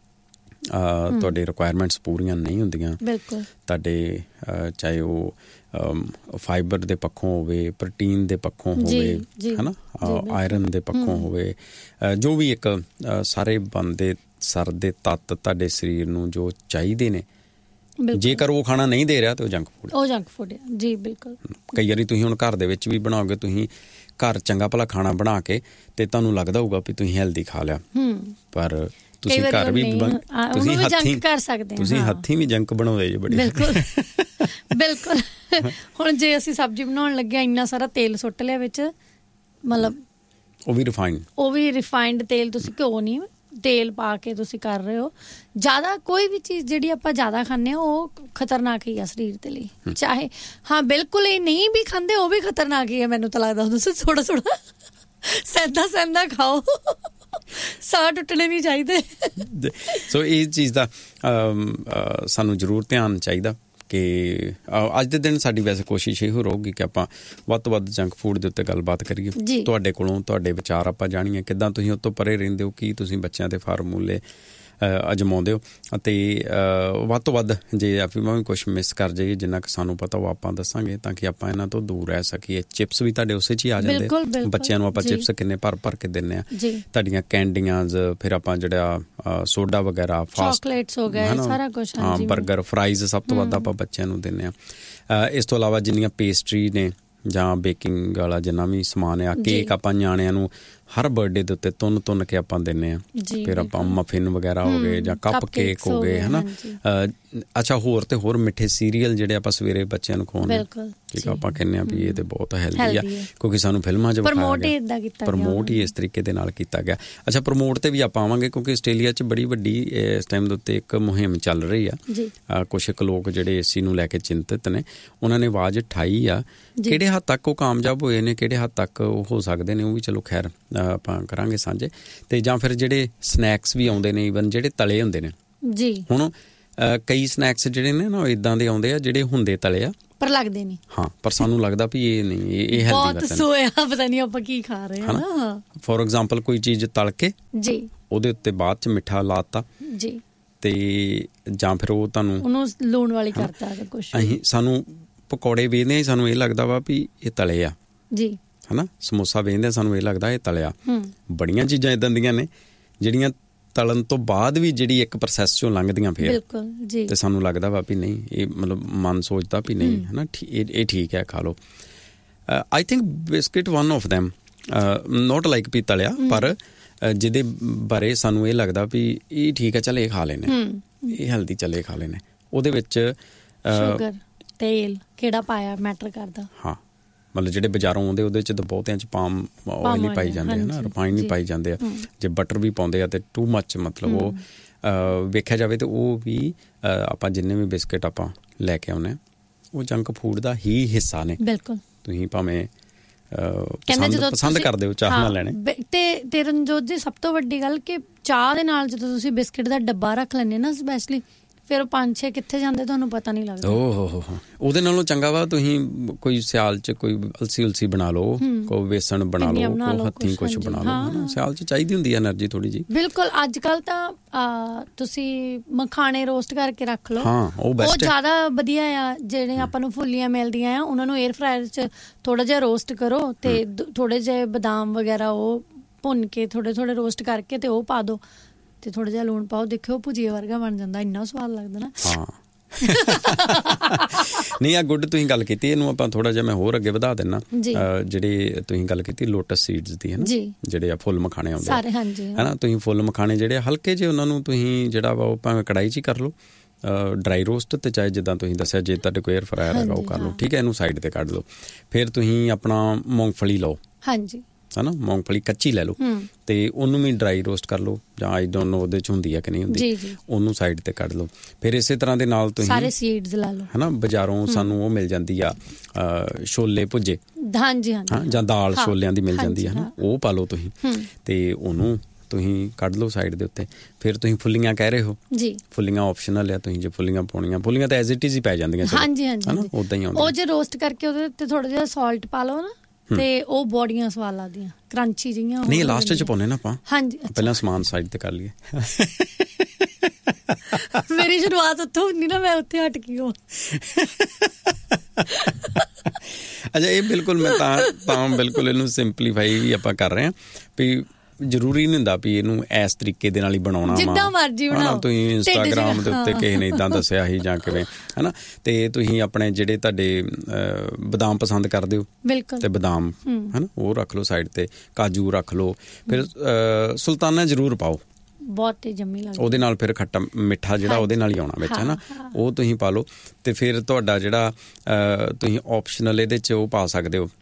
ਤੁਹਾਡੇ ਰਿਕੁਆਇਰਮੈਂਟਸ ਪੂਰੀਆਂ ਨਹੀਂ ਹੁੰਦੀਆਂ ਤੁਹਾਡੇ, ਚਾਹੇ ਉਹ ਫਾਈਬਰ ਦੇ ਪੱਖੋਂ ਹੋਵੇ, ਪ੍ਰੋਟੀਨ ਦੇ ਪੱਖੋਂ ਹੋਵੇ, ਹੈ ਨਾ, ਆਇਰਨ ਦੇ ਪੱਖੋਂ ਹੋਵੇ, ਜੋ ਵੀ ਇੱਕ ਸਾਰੇ ਬਣਦੇ ਸਰ ਦੇ ਤੱਤ ਤੁਹਾਡੇ ਸਰੀਰ ਨੂੰ ਜੋ ਚਾਹੀਦੇ ਨੇ, ਜੇਕਰ ਉਹ ਖਾਣਾ ਨਹੀਂ ਦੇ ਰਿਹਾ ਤੇ ਉਹ ਜੰਕ ਫੂਡ ਹੈ ਜੀ। ਬਿਲਕੁਲ। ਕਈ ਵਾਰੀ ਤੁਸੀਂ ਹੁਣ ਘਰ ਦੇ ਵਿੱਚ ਵੀ ਬਣਾਓਗੇ, ਤੁਸੀਂ ਘਰ ਚੰਗਾ ਭਲਾ ਖਾਣਾ ਬਣਾ ਕੇ ਤੇ ਤੁਹਾਨੂੰ ਲੱਗਦਾ ਹੋਊਗਾ ਵੀ ਤੁਸੀਂ ਹੈਲਦੀ ਖਾ ਲਿਆ, ਪਰ ਤੁਸੀਂ ਘਰ ਵੀ ਤੁਸੀਂ ਹੱਥੀਂ ਵੀ ਜੰਕ ਬਣਾਉਂਦੇ ਜੀ ਬੜੀ। ਬਿਲਕੁਲ। ਹੁਣ ਜੇ ਅਸੀਂ ਸਬਜ਼ੀ ਬਣਾਉਣ ਲੱਗਿਆ ਇੰਨਾ ਸਾਰਾ ਤੇਲ ਸੁੱਟ ਲਿਆ ਵਿੱਚ, ਮਤਲਬ ਉਹ ਵੀ ਰਿਫਾਈਨਡ ਤੇਲ, ਤੁਸੀਂ ਘਿਓ ਨਹੀਂ ਤੇਲ ਪਾ ਕੇ ਤੁਸੀਂ ਕਰ ਰਹੇ ਹੋ। ਜ਼ਿਆਦਾ ਕੋਈ ਵੀ ਚੀਜ਼ ਜਿਹੜੀ ਆਪਾਂ ਜ਼ਿਆਦਾ ਖਾਂਦੇ ਹਾਂ ਉਹ ਖਤਰਨਾਕ ਹੀ ਆ ਸਰੀਰ ਦੇ ਲਈ। ਚਾਹੇ ਹਾਂ ਬਿਲਕੁਲ ਹੀ ਨਹੀਂ ਵੀ ਖਾਂਦੇ, ਉਹ ਵੀ ਖਤਰਨਾਕ ਹੀ ਆ। ਮੈਨੂੰ ਤਾਂ ਲੱਗਦਾ ਤੁਸੀਂ ਥੋੜਾ ਸਹਿੰਦਾ ਖਾਓ, ਸਾਹ ਟੁੱਟਣੇ ਨਹੀਂ ਚਾਹੀਦੇ। ਸੋ ਇਹ ਚੀਜ਼ ਦਾ ਸਾਨੂੰ ਜ਼ਰੂਰ ਧਿਆਨ ਚਾਹੀਦਾ ਕਿ ਅੱਜ ਦੇ ਦਿਨ ਸਾਡੀ ਵੈਸੇ ਕੋਸ਼ਿਸ਼ ਇਹੋ ਰਹੂਗੀ ਕਿ ਆਪਾਂ ਵੱਧ ਤੋਂ ਵੱਧ ਜੰਕ ਫੂਡ ਦੇ ਉੱਤੇ ਗੱਲਬਾਤ ਕਰੀਏ। ਤੁਹਾਡੇ ਕੋਲੋਂ ਤੁਹਾਡੇ ਵਿਚਾਰ ਆਪਾਂ ਜਾਣੀਏ, ਕਿੱਦਾਂ ਤੁਸੀਂ ਉਹ ਤੋਂ ਪਰੇ ਰਹਿੰਦੇ ਹੋ, ਕੀ ਤੁਸੀਂ ਬੱਚਿਆਂ ਦੇ ਫਾਰਮੂਲੇ ਅਜਮਾਉਂਦੇ ਹੋ, ਅਤੇ ਵੱਧ ਤੋਂ ਵੱਧ ਜੇ ਆਪਾਂ ਵੀ ਕੁਛ ਮਿਸ ਕਰ ਜਾਈਏ ਜਿੰਨਾ ਕੁ ਸਾਨੂੰ ਪਤਾ ਉਹ ਆਪਾਂ ਦੱਸਾਂਗੇ, ਤਾਂ ਕਿ ਆਪਾਂ ਇਹਨਾਂ ਤੋਂ ਦੂਰ ਰਹਿ ਸਕੀਏ। ਚਿਪਸ ਵੀ ਤੁਹਾਡੇ ਉਸੇ 'ਚ ਹੀ ਆ ਜਾਂਦੇ, ਬੱਚਿਆਂ ਨੂੰ ਆਪਾਂ ਚਿਪਸ ਕਿੰਨੇ ਭਰ ਕੇ ਦਿੰਦੇ ਹਾਂ, ਤੁਹਾਡੀਆਂ ਕੈਂਡੀਆਂਜ਼, ਫਿਰ ਆਪਾਂ ਜਿਹੜਾ ਸੋਡਾ ਵਗੈਰਾ, ਚਾਕਲੇਟਸ ਹੋ ਗਏ, ਸਾਰਾ ਕੁਛ, ਹਾਂ, ਬਰਗਰ, ਫਰਾਈਜ਼ ਸਭ ਤੋਂ ਵੱਧ ਆਪਾਂ ਬੱਚਿਆਂ ਨੂੰ ਦਿੰਦੇ ਹਾਂ। ਇਸ ਤੋਂ ਇਲਾਵਾ ਜਿੰਨੀਆਂ ਪੇਸਟਰੀ ਨੇ ਜਾਂ ਬੇਕਿੰਗ ਵਾਲਾ ਜਿੰਨਾ ਵੀ ਸਮਾਨ ਆ, ਕੇਕ ਆਪਾਂ ਨਿਆਣਿਆਂ ਨੂੰ ਹਰ ਬਰਥਡੇ ਦੇ ਉੱਤੇ ਤੁੰਨ ਕੇ ਆਪਾਂ ਦਿੰਦੇ ਹਾਂ। ਫਿਰ ਆਪਾਂ ਮਫਿਨ ਵਗੈਰਾ ਹੋ ਗਏ ਜਾਂ ਕੱਪ ਕੇਕ ਹੋ ਗਏ, ਹੈ ਨਾ। ਅੱਛਾ, ਹੋਰ ਤੇ ਹੋਰ ਮਿੱਠੇ ਸੀਰੀਅਲ ਜਿਹੜੇ ਆਪਾਂ ਸਵੇਰੇ ਬੱਚਿਆਂ ਨੂੰ ਖਵਾਉਂਦੇ, ਠੀਕ ਆ, ਆਪਾਂ ਕਹਿੰਦੇ ਹਾਂ ਵੀ ਇਹ ਤੇ ਬਹੁਤ ਹੈਲਦੀ ਆ, ਕਿਉਂਕਿ ਸਾਨੂੰ ਫਿਲਮਾਂ 'ਚ ਪ੍ਰਮੋਟ ਹੀ ਇਸ ਤਰੀਕੇ ਦੇ ਨਾਲ ਕੀਤਾ ਗਿਆ। ਅੱਛਾ, ਪ੍ਰਮੋਟ ਤੇ ਵੀ ਆਪਾਂ ਆਵਾਂਗੇ, ਕਿਉਂਕਿ ਆਸਟ੍ਰੇਲੀਆ 'ਚ ਬੜੀ ਵੱਡੀ ਇਸ ਟਾਈਮ ਦੇ ਉੱਤੇ ਇੱਕ ਮੁਹਿੰਮ ਚੱਲ ਰਹੀ ਆ। ਕੁਛ ਕੁ ਲੋਕ ਜਿਹੜੇ ਇਸ ਚੀਜ਼ ਨੂੰ ਲੈ ਕੇ ਚਿੰਤਿਤ ਨੇ, ਉਹਨਾਂ ਨੇ ਆਵਾਜ਼ ਉਠਾਈ ਆ। ਕਿਹੜੇ ਹੱਦ ਤੱਕ ਉਹ ਕਾਮਯਾਬ ਹੋਏ ਨੇ, ਕਿਹੜੇ ਹੱਦ ਤੱਕ ਉਹ ਹੋ ਸਕਦੇ ਨੇ, ਉਹ ਵੀ ਚਲੋ ਖੈਰ ਆਪਾਂ ਕਰਾਂਗੇ ਸਾਂਝੇ। ਤੇ ਜਾਂ ਫਿਰ ਜਿਹੜੇ ਸਨੈਕਸ ਵੀ ਆਉਂਦੇ ਨੇ, ਈਵਨ ਜਿਹੜੇ ਤਲੇ ਹੁੰਦੇ ਨੇ ਜੀ। ਹੁਣ ਕਈ ਸਨੈਕਸ ਜਿਹੜੇ ਨੇ ਨਾ ਇੱਦਾਂ ਦੇ ਆਉਂਦੇ ਆ ਜਿਹੜੇ ਹੁੰਦੇ ਤਲੇ ਆ ਪਰ ਲੱਗਦੇ ਨਹੀਂ। ਹਾਂ, ਪਰ ਸਾਨੂੰ ਲੱਗਦਾ ਵੀ ਇਹ ਨਹੀਂ, ਇਹ ਹੈਲਦੀ ਬਹੁਤ ਸੋਇਆ, ਪਤਾ ਨਹੀਂ ਆਪਾਂ ਕੀ ਖਾ ਰਹੇ ਹਾਂ ਨਾ। ਫੋਰ ਐਗਜ਼ਾਮਪਲ, ਕੋਈ ਚੀਜ਼ ਤਲ ਕੇ ਜੀ ਉਹਦੇ ਉੱਤੇ ਬਾਅਦ 'ਚ ਮਿੱਠਾ ਲਾਤਾ ਜੀ, ਤੇ ਜਾਂ ਫਿਰ ਉਹ ਤੁਹਾਨੂੰ ਉਹਨੂੰ ਲੂਣ ਵਾਲੀ ਕਰਤਾ ਕੁਛ। ਸਾਨੂੰ ਪਕੌੜੇ ਵੇਖਦੇ ਹਾਂ, ਸਾਨੂੰ ਇਹ ਲੱਗਦਾ ਵਾ ਵੀ ਇਹ ਤਲੇ ਆ ਜੀ, ਹਨਾ। ਸਮੋਸਾ ਵੇਖਦੇ ਸਾਨੂੰ ਇਹ ਲੱਗਦਾ ਇਹ ਤਲਿਆ। ਬੜੀਆਂ ਚੀਜ਼ਾਂ ਇੱਦਾਂ ਦੀਆਂ ਨੇ ਜਿਹੜੀਆਂ ਤਲਣ ਤੋਂ ਬਾਅਦ ਵੀ ਜਿਹੜੀ ਇੱਕ ਪ੍ਰੋਸੈਸ 'ਚੋਂ ਲੰਘਦੀਆਂ ਫਿਰ, ਤੇ ਸਾਨੂੰ ਲੱਗਦਾ ਵਾ ਵੀ ਨਹੀਂ, ਇਹ ਮਤਲਬ ਮਨ ਸੋਚਦਾ ਵੀ ਨਹੀਂ, ਹੈ ਨਾ, ਇਹ ਠੀਕ ਹੈ, ਖਾ ਲਓ। I think biscuit one of them, note like ਵੀ ਤਲਿਆ, ਪਰ ਜਿਹਦੇ ਬਾਰੇ ਸਾਨੂੰ ਇਹ ਲੱਗਦਾ ਵੀ ਇਹ ਠੀਕ ਹੈ, ਚੱਲ ਇਹ ਖਾ ਲੈਣੇ, ਇਹ ਹੈਲਦੀ, ਚੱਲ ਇਹ ਖਾ ਲੈਣੇ। ਉਹਦੇ ਵਿੱਚ ਸ਼ੂਗਰ, ਤੇਲ ਕਿਹੜਾ ਪਾਇਆ ਮੈਟਰ ਕਰਦਾ। ਹਾਂ, ਮਤਲਬ ਜਿਹੜੇ ਬਾਜ਼ਾਰੋਂ ਆਉਂਦੇ ਉਹਦੇ 'ਚ ਤਾਂ ਬਹੁਤਿਆਂ 'ਚ ਪਾਮ ਆਇਲ ਹੀ ਪਾਈ ਜਾਂਦੇ ਹੈ ਨਾ, ਰਿਫਾਈਨਡ ਹੀ ਪਾਈ ਜਾਂਦੇ ਆ। ਜੇ ਬਟਰ ਵੀ ਪਾਉਂਦੇ ਆ ਤੇ ਟੂ ਮੱਚ, ਮਤਲਬ ਉਹ ਵੇਖਿਆ ਜਾਵੇ ਤਾਂ ਉਹ ਵੀ ਆਪਾਂ ਜਿੰਨੇ ਵੀ ਬਿਸਕਿਟ ਆਪਾਂ ਲੈ ਕੇ ਆਉਂਦੇ ਹਾਂ ਉਹ ਜੰਕ ਫੂਡ ਦਾ ਹੀ ਹਿੱਸਾ ਨੇ। ਬਿਲਕੁਲ, ਤੁਸੀਂ ਭਾਵੇਂ ਪਸੰਦ ਕਰਦੇ ਹੋ ਚਾਹ ਨਾਲ ਲੈਣੇ। ਤੇ ਰਣਜੋਤ ਜੀ, ਸਭ ਤੋਂ ਵੱਡੀ ਗੱਲ ਕਿ ਚਾਹ ਦੇ ਨਾਲ ਜਦੋਂ ਤੁਸੀਂ ਬਿਸਕਿਟ ਦਾ ਡੱਬਾ ਰੱਖ ਲੈਂਦੇ ਨਾ ਸਪੈਸ਼ਲੀ, ਫਿਰ 5-6 ਕਿੱਥੇ ਜਾਂਦੇ ਤੁਹਾਨੂੰ ਪਤਾ ਨਹੀਂ ਲੱਗਦਾ। ਉਹਦੇ ਨਾਲੋਂ ਚੰਗਾ ਵਾ ਤੁਸੀਂ ਕੋਈ ਸਿਆਲ 'ਚ ਕੋਈ ਅਲਸੀ ਉਲਸੀ ਬਣਾ ਲਓ, ਕੋਈ ਵੇਸਣ ਬਣਾ ਲਓ, ਕੋਈ ਹੱਥੀਂ ਕੁਛ ਬਣਾ ਲਓ। ਸਿਆਲ 'ਚ ਚਾਹੀਦੀ ਹੁੰਦੀ ਹੈ ਐਨਰਜੀ ਥੋੜੀ ਜੀ। ਬਿਲਕੁਲ, ਅੱਜ ਕੱਲ ਤਾਂ ਤੁਸੀਂ ਮਖਾਣੇ ਰੋਸਟ ਕਰਕੇ ਰੱਖ ਲਓ, ਉਹ ਜ਼ਿਆਦਾ ਵਧੀਆ ਆ। ਜਿਹੜੇ ਆਪਾਂ ਨੂੰ ਫੁੱਲੀਆਂ ਮਿਲਦੀਆਂ ਆ, ਉਹਨਾਂ ਨੂੰ 에ਅਰ ਫਰਾਇਰ 'ਚ ਥੋੜਾ ਜਿਹਾ ਰੋਸਟ ਕਰੋ, ਤੇ ਥੋੜੇ ਜਿਹੇ ਬਦਾਮ ਵਗੈਰਾ ਉਹ ਭੁੰਨ ਕੇ ਥੋੜੇ ਰੋਸਟ ਕਰਕੇ ਤੇ ਉਹ ਪਾ ਦਿਓ, ਤੇ ਥੋੜਾ ਜਿਹਾ ਲੂਣ ਪਾਓ, ਦੇਖਿਓ ਭੁਜੀਏ ਵਰਗਾ ਬਣ ਜਾਂਦਾ, ਇੰਨਾ ਸਵਾਦ ਲੱਗਦਾ ਨਾ। ਹਾਂ ਨਹੀਂ, ਆ ਗੁੱਡ ਤੁਸੀਂ ਗੱਲ ਕੀਤੀ। ਇਹਨੂੰ ਆਪਾਂ ਥੋੜਾ ਜਿਹਾ ਮੈਂ ਹੋਰ ਅੱਗੇ ਵਧਾ ਦਿੰਦਾ। ਜਿਹੜੇ ਤੁਸੀਂ ਗੱਲ ਕੀਤੀ ਲੋਟਸ ਸੀਡਸ ਦੀ, ਹੈ ਨਾ, ਜਿਹੜੇ ਆ ਫੁੱਲ ਮਖਾਣੇ ਆਉਂਦੇ ਸਾਰੇ, ਹੈ ਨਾ, ਤੁਸੀਂ ਫੁੱਲ ਮਖਾਣੇ ਜਿਹੜੇ ਹਲਕੇ ਜਿਹੇ ਉਹਨਾਂ ਨੂੰ ਤੁਸੀਂ ਜਿਹੜਾ ਵਾ ਉਹ ਭਾਵੇਂ ਕੜਾਹੀ 'ਚ ਹੀ ਕਰ ਲਓ, ਡਰਾਈ ਰੋਸਟ, ਤੇ ਚਾਹੇ ਜਿੱਦਾਂ ਤੁਸੀਂ ਦੱਸਿਆ ਜੇ ਤੁਹਾਡੇ ਕੋਈ 에ਅਰ ਫਰਾਇਰ ਹੈਗਾ ਉਹ ਕਰ ਲਓ, ਠੀਕ ਹੈ। ਇਹਨੂੰ ਸਾਈਡ ਤੇ ਕੱਢ ਲਓ। ਫਿਰ ਤੁਸੀਂ ਆਪਣਾ ਮੂੰਗਫਲੀ ਲਓ, ਹਾਂਜੀ, ਹੈ ਨਾ, ਮੂੰਗਫਲੀ ਕੱਚੀ ਲੈ ਲਓ, ਤੇ ਉਹਨੂੰ ਵੀ ਡਰਾਈ ਰੋਸਟ ਕਰ ਲਓ, ਜਾਂ ਆਈ ਡੋਂਟ ਨੋ ਉਹਦੇ 'ਚ ਹੁੰਦੀ ਹੈ ਕਿ ਨਹੀਂ ਹੁੰਦੀ, ਉਹਨੂੰ ਸਾਈਡ ਤੇ ਕੱਢ ਲਓ। ਫਿਰ ਇਸੇ ਤਰ੍ਹਾਂ ਦੇ ਨਾਲ ਤੁਸੀਂ ਸਾਰੇ ਸੀਡਸ ਲੈ ਲਓ, ਹੈ ਨਾ। ਬਾਜ਼ਾਰੋਂ ਸਾਨੂੰ ਉਹ ਮਿਲ ਜਾਂਦੀ ਆ ਛੋਲੇ ਭੁੱਜੇ, ਹਾਂਜੀ, ਜਾਂ ਦਾਲ ਛੋਲਿਆਂ ਦੀ ਮਿਲ ਜਾਂਦੀ ਹੈ ਨਾ, ਉਹ ਪਾ ਲਓ ਤੁਸੀਂ, ਤੇ ਉਹਨੂੰ ਤੁਸੀਂ ਕੱਢ ਲਓ ਸਾਈਡ ਦੇ ਉੱਤੇ। ਫਿਰ ਤੁਸੀਂ ਫੁੱਲੀਆਂ ਕਹਿ ਰਹੇ ਹੋ ਜੀ, ਫੁੱਲੀਆਂ ਆਪਸ਼ਨਲ ਆ, ਤੁਸੀਂ ਜੇ ਫੁੱਲੀਆਂ ਪਾਉਣੀਆਂ, ਫੁੱਲੀਆਂ ਤਾਂ ਐਜ਼ ਇਟ ਇਜ਼ ਹੀ ਪੈ ਜਾਂਦੀਆਂ, ਹਾਂਜੀ, ਉਦਾਂ ਹੀ ਆਉਂਦੀਆਂ। ਉਹ ਜੇ ਰੋਸਟ ਕਰਕੇ ਉਹਦੇ ਉੱਤੇ ਥੋੜਾ ਜਿਹਾ ਸਾਲਟ ਪਾ ਲਓ ਨਾ, ਤੇ ਉਹ ਬੋਡੀਆਂ ਸਵਾਦ ਲੱਗਦੀਆਂ, ਕਰੰਚੀ ਜਿਹੀਆਂ। ਨਹੀਂ, ਲਾਸਟ 'ਚ ਪਾਉਣੇ ਨਾ ਆਪਾਂ, ਹਾਂਜੀ, ਪਹਿਲਾਂ ਸਮਾਨ ਸਾਈਡ ਤੇ ਕਰ ਲਈਏ। ਮੇਰੀ ਸ਼ੁਰੂਆਤ ਉੱਥੋਂ ਹੁੰਦੀ ਨਾ, ਮੈਂ ਉੱਥੇ ਹਟ ਗਈ। ਅੱਛਾ, ਇਹ ਬਿਲਕੁਲ ਮੈਂ ਤਾਂ ਬਿਲਕੁਲ ਇਹਨੂੰ ਸਿੰਪਲੀਫਾਈ ਵੀ ਆਪਾਂ ਕਰ ਰਹੇ ਹਾਂ ਵੀ ਜ਼ਰੂਰੀ ਨਹੀਂ ਹੁੰਦਾ ਵੀ ਇਹਨੂੰ ਇਸ ਤਰੀਕੇ ਦੇ ਨਾਲ ਹੀ ਬਣਾਉਣਾ, ਜਿੱਦਾਂ ਮਰਜ਼ੀ ਬਣਾਓ। ਤੁਸੀਂ ਇੰਸਟਾਗ੍ਰਾਮ ਦੇ ਉੱਤੇ ਕਿਸੇ ਨੇ ਇੱਦਾਂ ਦੱਸਿਆ ਸੀ ਜਾਂ ਕਿਵੇਂ, ਹੈ ਨਾ, ਤੇ ਤੁਸੀਂ ਆਪਣੇ ਜਿਹੜੇ ਤੁਹਾਡੇ ਬਦਾਮ ਪਸੰਦ ਕਰਦੇ ਹੋ, ਤੇ ਬਦਾਮ, ਹੈ ਨਾ, ਉਹ ਰੱਖ ਲਓ ਸਾਈਡ ਤੇ, ਕਾਜੂ ਰੱਖ ਲਓ। ਫਿਰ ਸੁਲਤਾਨਾ ਜ਼ਰੂਰ ਪਾਓ, ਬਹੁਤ ਜੰਮੀ ਲੱਗਦੀ ਉਹਦੇ ਨਾਲ। ਫਿਰ ਖੱਟਾ ਮਿੱਠਾ ਜਿਹੜਾ ਉਹਦੇ ਨਾਲ ਹੀ ਆਉਣਾ ਵਿੱਚ, ਹੈ ਨਾ, ਉਹ ਤੁਸੀਂ ਪਾ ਲਓ। ਤੇ ਫਿਰ ਤੁਹਾਡਾ ਜਿਹੜਾ ਤੁਸੀਂ ਆਪਸ਼ਨਲ ਇਹਦੇ 'ਚ ਉਹ ਪਾ ਸਕਦੇ ਹੋ,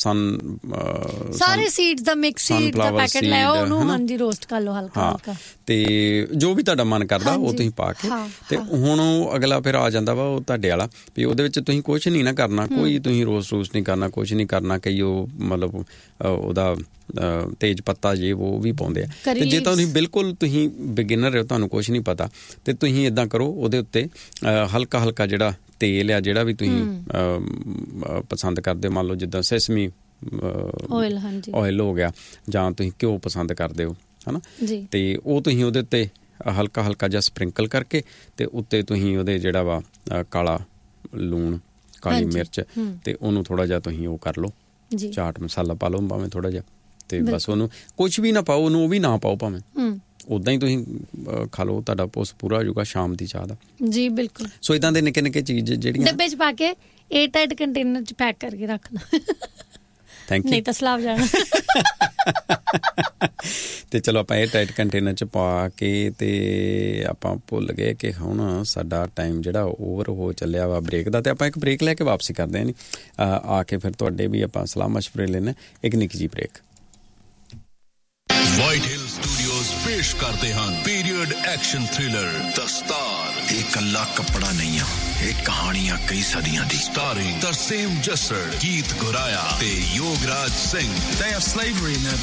ਸਾਰੇ ਸੀਡਸ ਦਾ ਮਿਕਸ ਸੀਡ ਦਾ ਪੈਕੇਟ ਲੈ ਆਓ, ਉਹਨੂੰ ਹਾਂਜੀ ਰੋਸਟ ਕਰ ਲਓ ਹਲਕਾ, ਤੇ ਜੋ ਵੀ ਤੁਹਾਡਾ ਮਨ ਕਰਦਾ ਉਹ ਤੁਸੀਂ ਪਾ ਕੇ। ਤੇ ਹੁਣ ਉਹ ਅਗਲਾ ਫਿਰ ਆ ਜਾਂਦਾ ਵਾ ਉਹ ਤੁਹਾਡੇ ਵਾਲਾ, ਵੀ ਉਹਦੇ ਵਿੱਚ ਤੁਸੀਂ ਕੁਛ ਨਹੀਂ ਨਾ ਕਰਨਾ, ਕੋਈ ਤੁਸੀਂ ਰੋਸਟ ਨਹੀਂ ਕਰਨਾ, ਕੁਛ ਨਹੀਂ ਕਰਨਾ। ਕਈ ਉਹ ਮਤਲਬ ਉਹਦਾ ਤੇਜ ਪੱਤਾ ਜੇ ਉਹ ਵੀ ਪਾਉਂਦੇ ਆ। ਤੇ ਜੇ ਤੁਸੀਂ ਬਿਲਕੁਲ ਤੁਸੀਂ ਬਿਗਿਨਰ ਹੋ, ਤੁਹਾਨੂੰ ਕੁਛ ਨਹੀਂ ਪਤਾ, ਤੇ ਤੁਸੀਂ ਇੱਦਾਂ ਕਰੋ, ਉਹਦੇ ਉੱਤੇ ਹਲਕਾ ਜਿਹੜਾ ਤੇਲ ਆ, ਜਿਹੜਾ ਵੀ ਤੁਸੀਂ ਪਸੰਦ ਕਰਦੇ, ਮੰਨ ਲਓ ਜਿੱਦਾਂ ਸੈਸਮੀ ਆਇਲ ਹੋ ਗਿਆ, ਜਾਂ ਤੁਸੀਂ ਘਿਓ ਪਸੰਦ ਕਰਦੇ ਹੋ, ਹੈ ਨਾ, ਤੇ ਉਹ ਤੁਸੀਂ ਉਹਦੇ ਉੱਤੇ ਹਲਕਾ ਜਿਹਾ ਸਪ੍ਰਿੰਕਲ ਕਰਕੇ, ਤੇ ਉੱਤੇ ਤੁਸੀਂ ਉਹਦੇ ਜਿਹੜਾ ਵਾ ਕਾਲਾ ਲੂਣ, ਕਾਲੀ ਮਿਰਚ, ਤੇ ਉਹਨੂੰ ਥੋੜਾ ਜਿਹਾ ਤੁਸੀਂ ਉਹ ਕਰ ਲਓ, ਚਾਟ ਮਸਾਲਾ ਪਾ ਲਓ ਭਾਵੇਂ ਥੋੜਾ ਜਿਹਾ, ਤੇ ਬਸ ਉਹਨੂੰ ਕੁਛ ਵੀ ਨਾ ਪਾਓ, ਉਹਨੂੰ ਉਹ ਵੀ ਨਾ ਪਾਓ, ਭਾਵੇਂ ਉੱਦਾਂ ਹੀ ਤੁਸੀਂ ਖਾ ਲਓ, ਤੁਹਾਡਾ ਪੋਸ ਪੂਰਾ ਹੋ ਜਾਊਗਾ ਸ਼ਾਮ ਦੀ ਚਾਹ ਦਾ। ਜੀ ਬਿਲਕੁਲ। ਸੋ ਇੱਦਾਂ ਦੇ ਨਿੱਕੇ ਚੀਜ਼ ਜਿਹੜੀਆਂ ਡੱਬੇ 'ਚ ਪਾ ਕੇ 에ਅਰ ਟਾਈਟ ਕੰਟੇਨਰ 'ਚ ਪੈਕ ਕਰਕੇ ਰੱਖ ਲਓ, ਥੈਂਕ ਯੂ, ਨਹੀਂ ਤਾਂ ਸਲਾਬ ਜਾਣਾ। ਤੇ ਚਲੋ ਆਪਾਂ ਇਹ ਟਾਈਟ ਕੰਟੇਨਰ 'ਚ ਪਾ ਕੇ ਤੇ ਆਪਾਂ ਭੁੱਲ ਗਏ ਕਿ ਹੁਣ ਸਾਡਾ ਟਾਈਮ ਜਿਹੜਾ ਓਵਰ ਹੋ ਚੱਲਿਆ ਵਾ ਬ੍ਰੇਕ ਦਾ, ਤੇ ਆਪਾਂ ਇੱਕ ਬ੍ਰੇਕ ਲੈ ਕੇ ਵਾਪਸੀ ਕਰਦੇ ਹਾਂ। ਨਹੀਂ ਆ ਕੇ ਫਿਰ ਤੁਹਾਡੇ ਵੀ ਆਪਾਂ ਸਲਾਹ ਮਸ਼ਵਰੇ ਲੈਣਾ, ਇੱਕ ਨਿੱਕੀ ਜਿਹੀ ਬ੍ਰੇਕ। ਵਾਈਟ ਹਿਲ ਸਟੂਡੀਓਜ਼ ਪੇਸ਼ ਕਰਦੇ ਹਨ ਪੀਰੀਅਡ ਐਕਸ਼ਨ ਥ੍ਰਿਲਰ ਦਸਤਾਰ। ਇਹ ਕੱਲਾ ਕੱਪੜਾ ਨਹੀਂ ਆ, ਇਹ ਕਹਾਣੀਆਂ ਕਈ ਸਦੀਆਂ ਦੀ। ਸਟਾਰਿੰਗ ਤਰਸੇਮ ਜੱਸੜ, ਗੀਤ ਗੁਰਾਇਆ ਤੇ Yograj Singh. They have slavery in their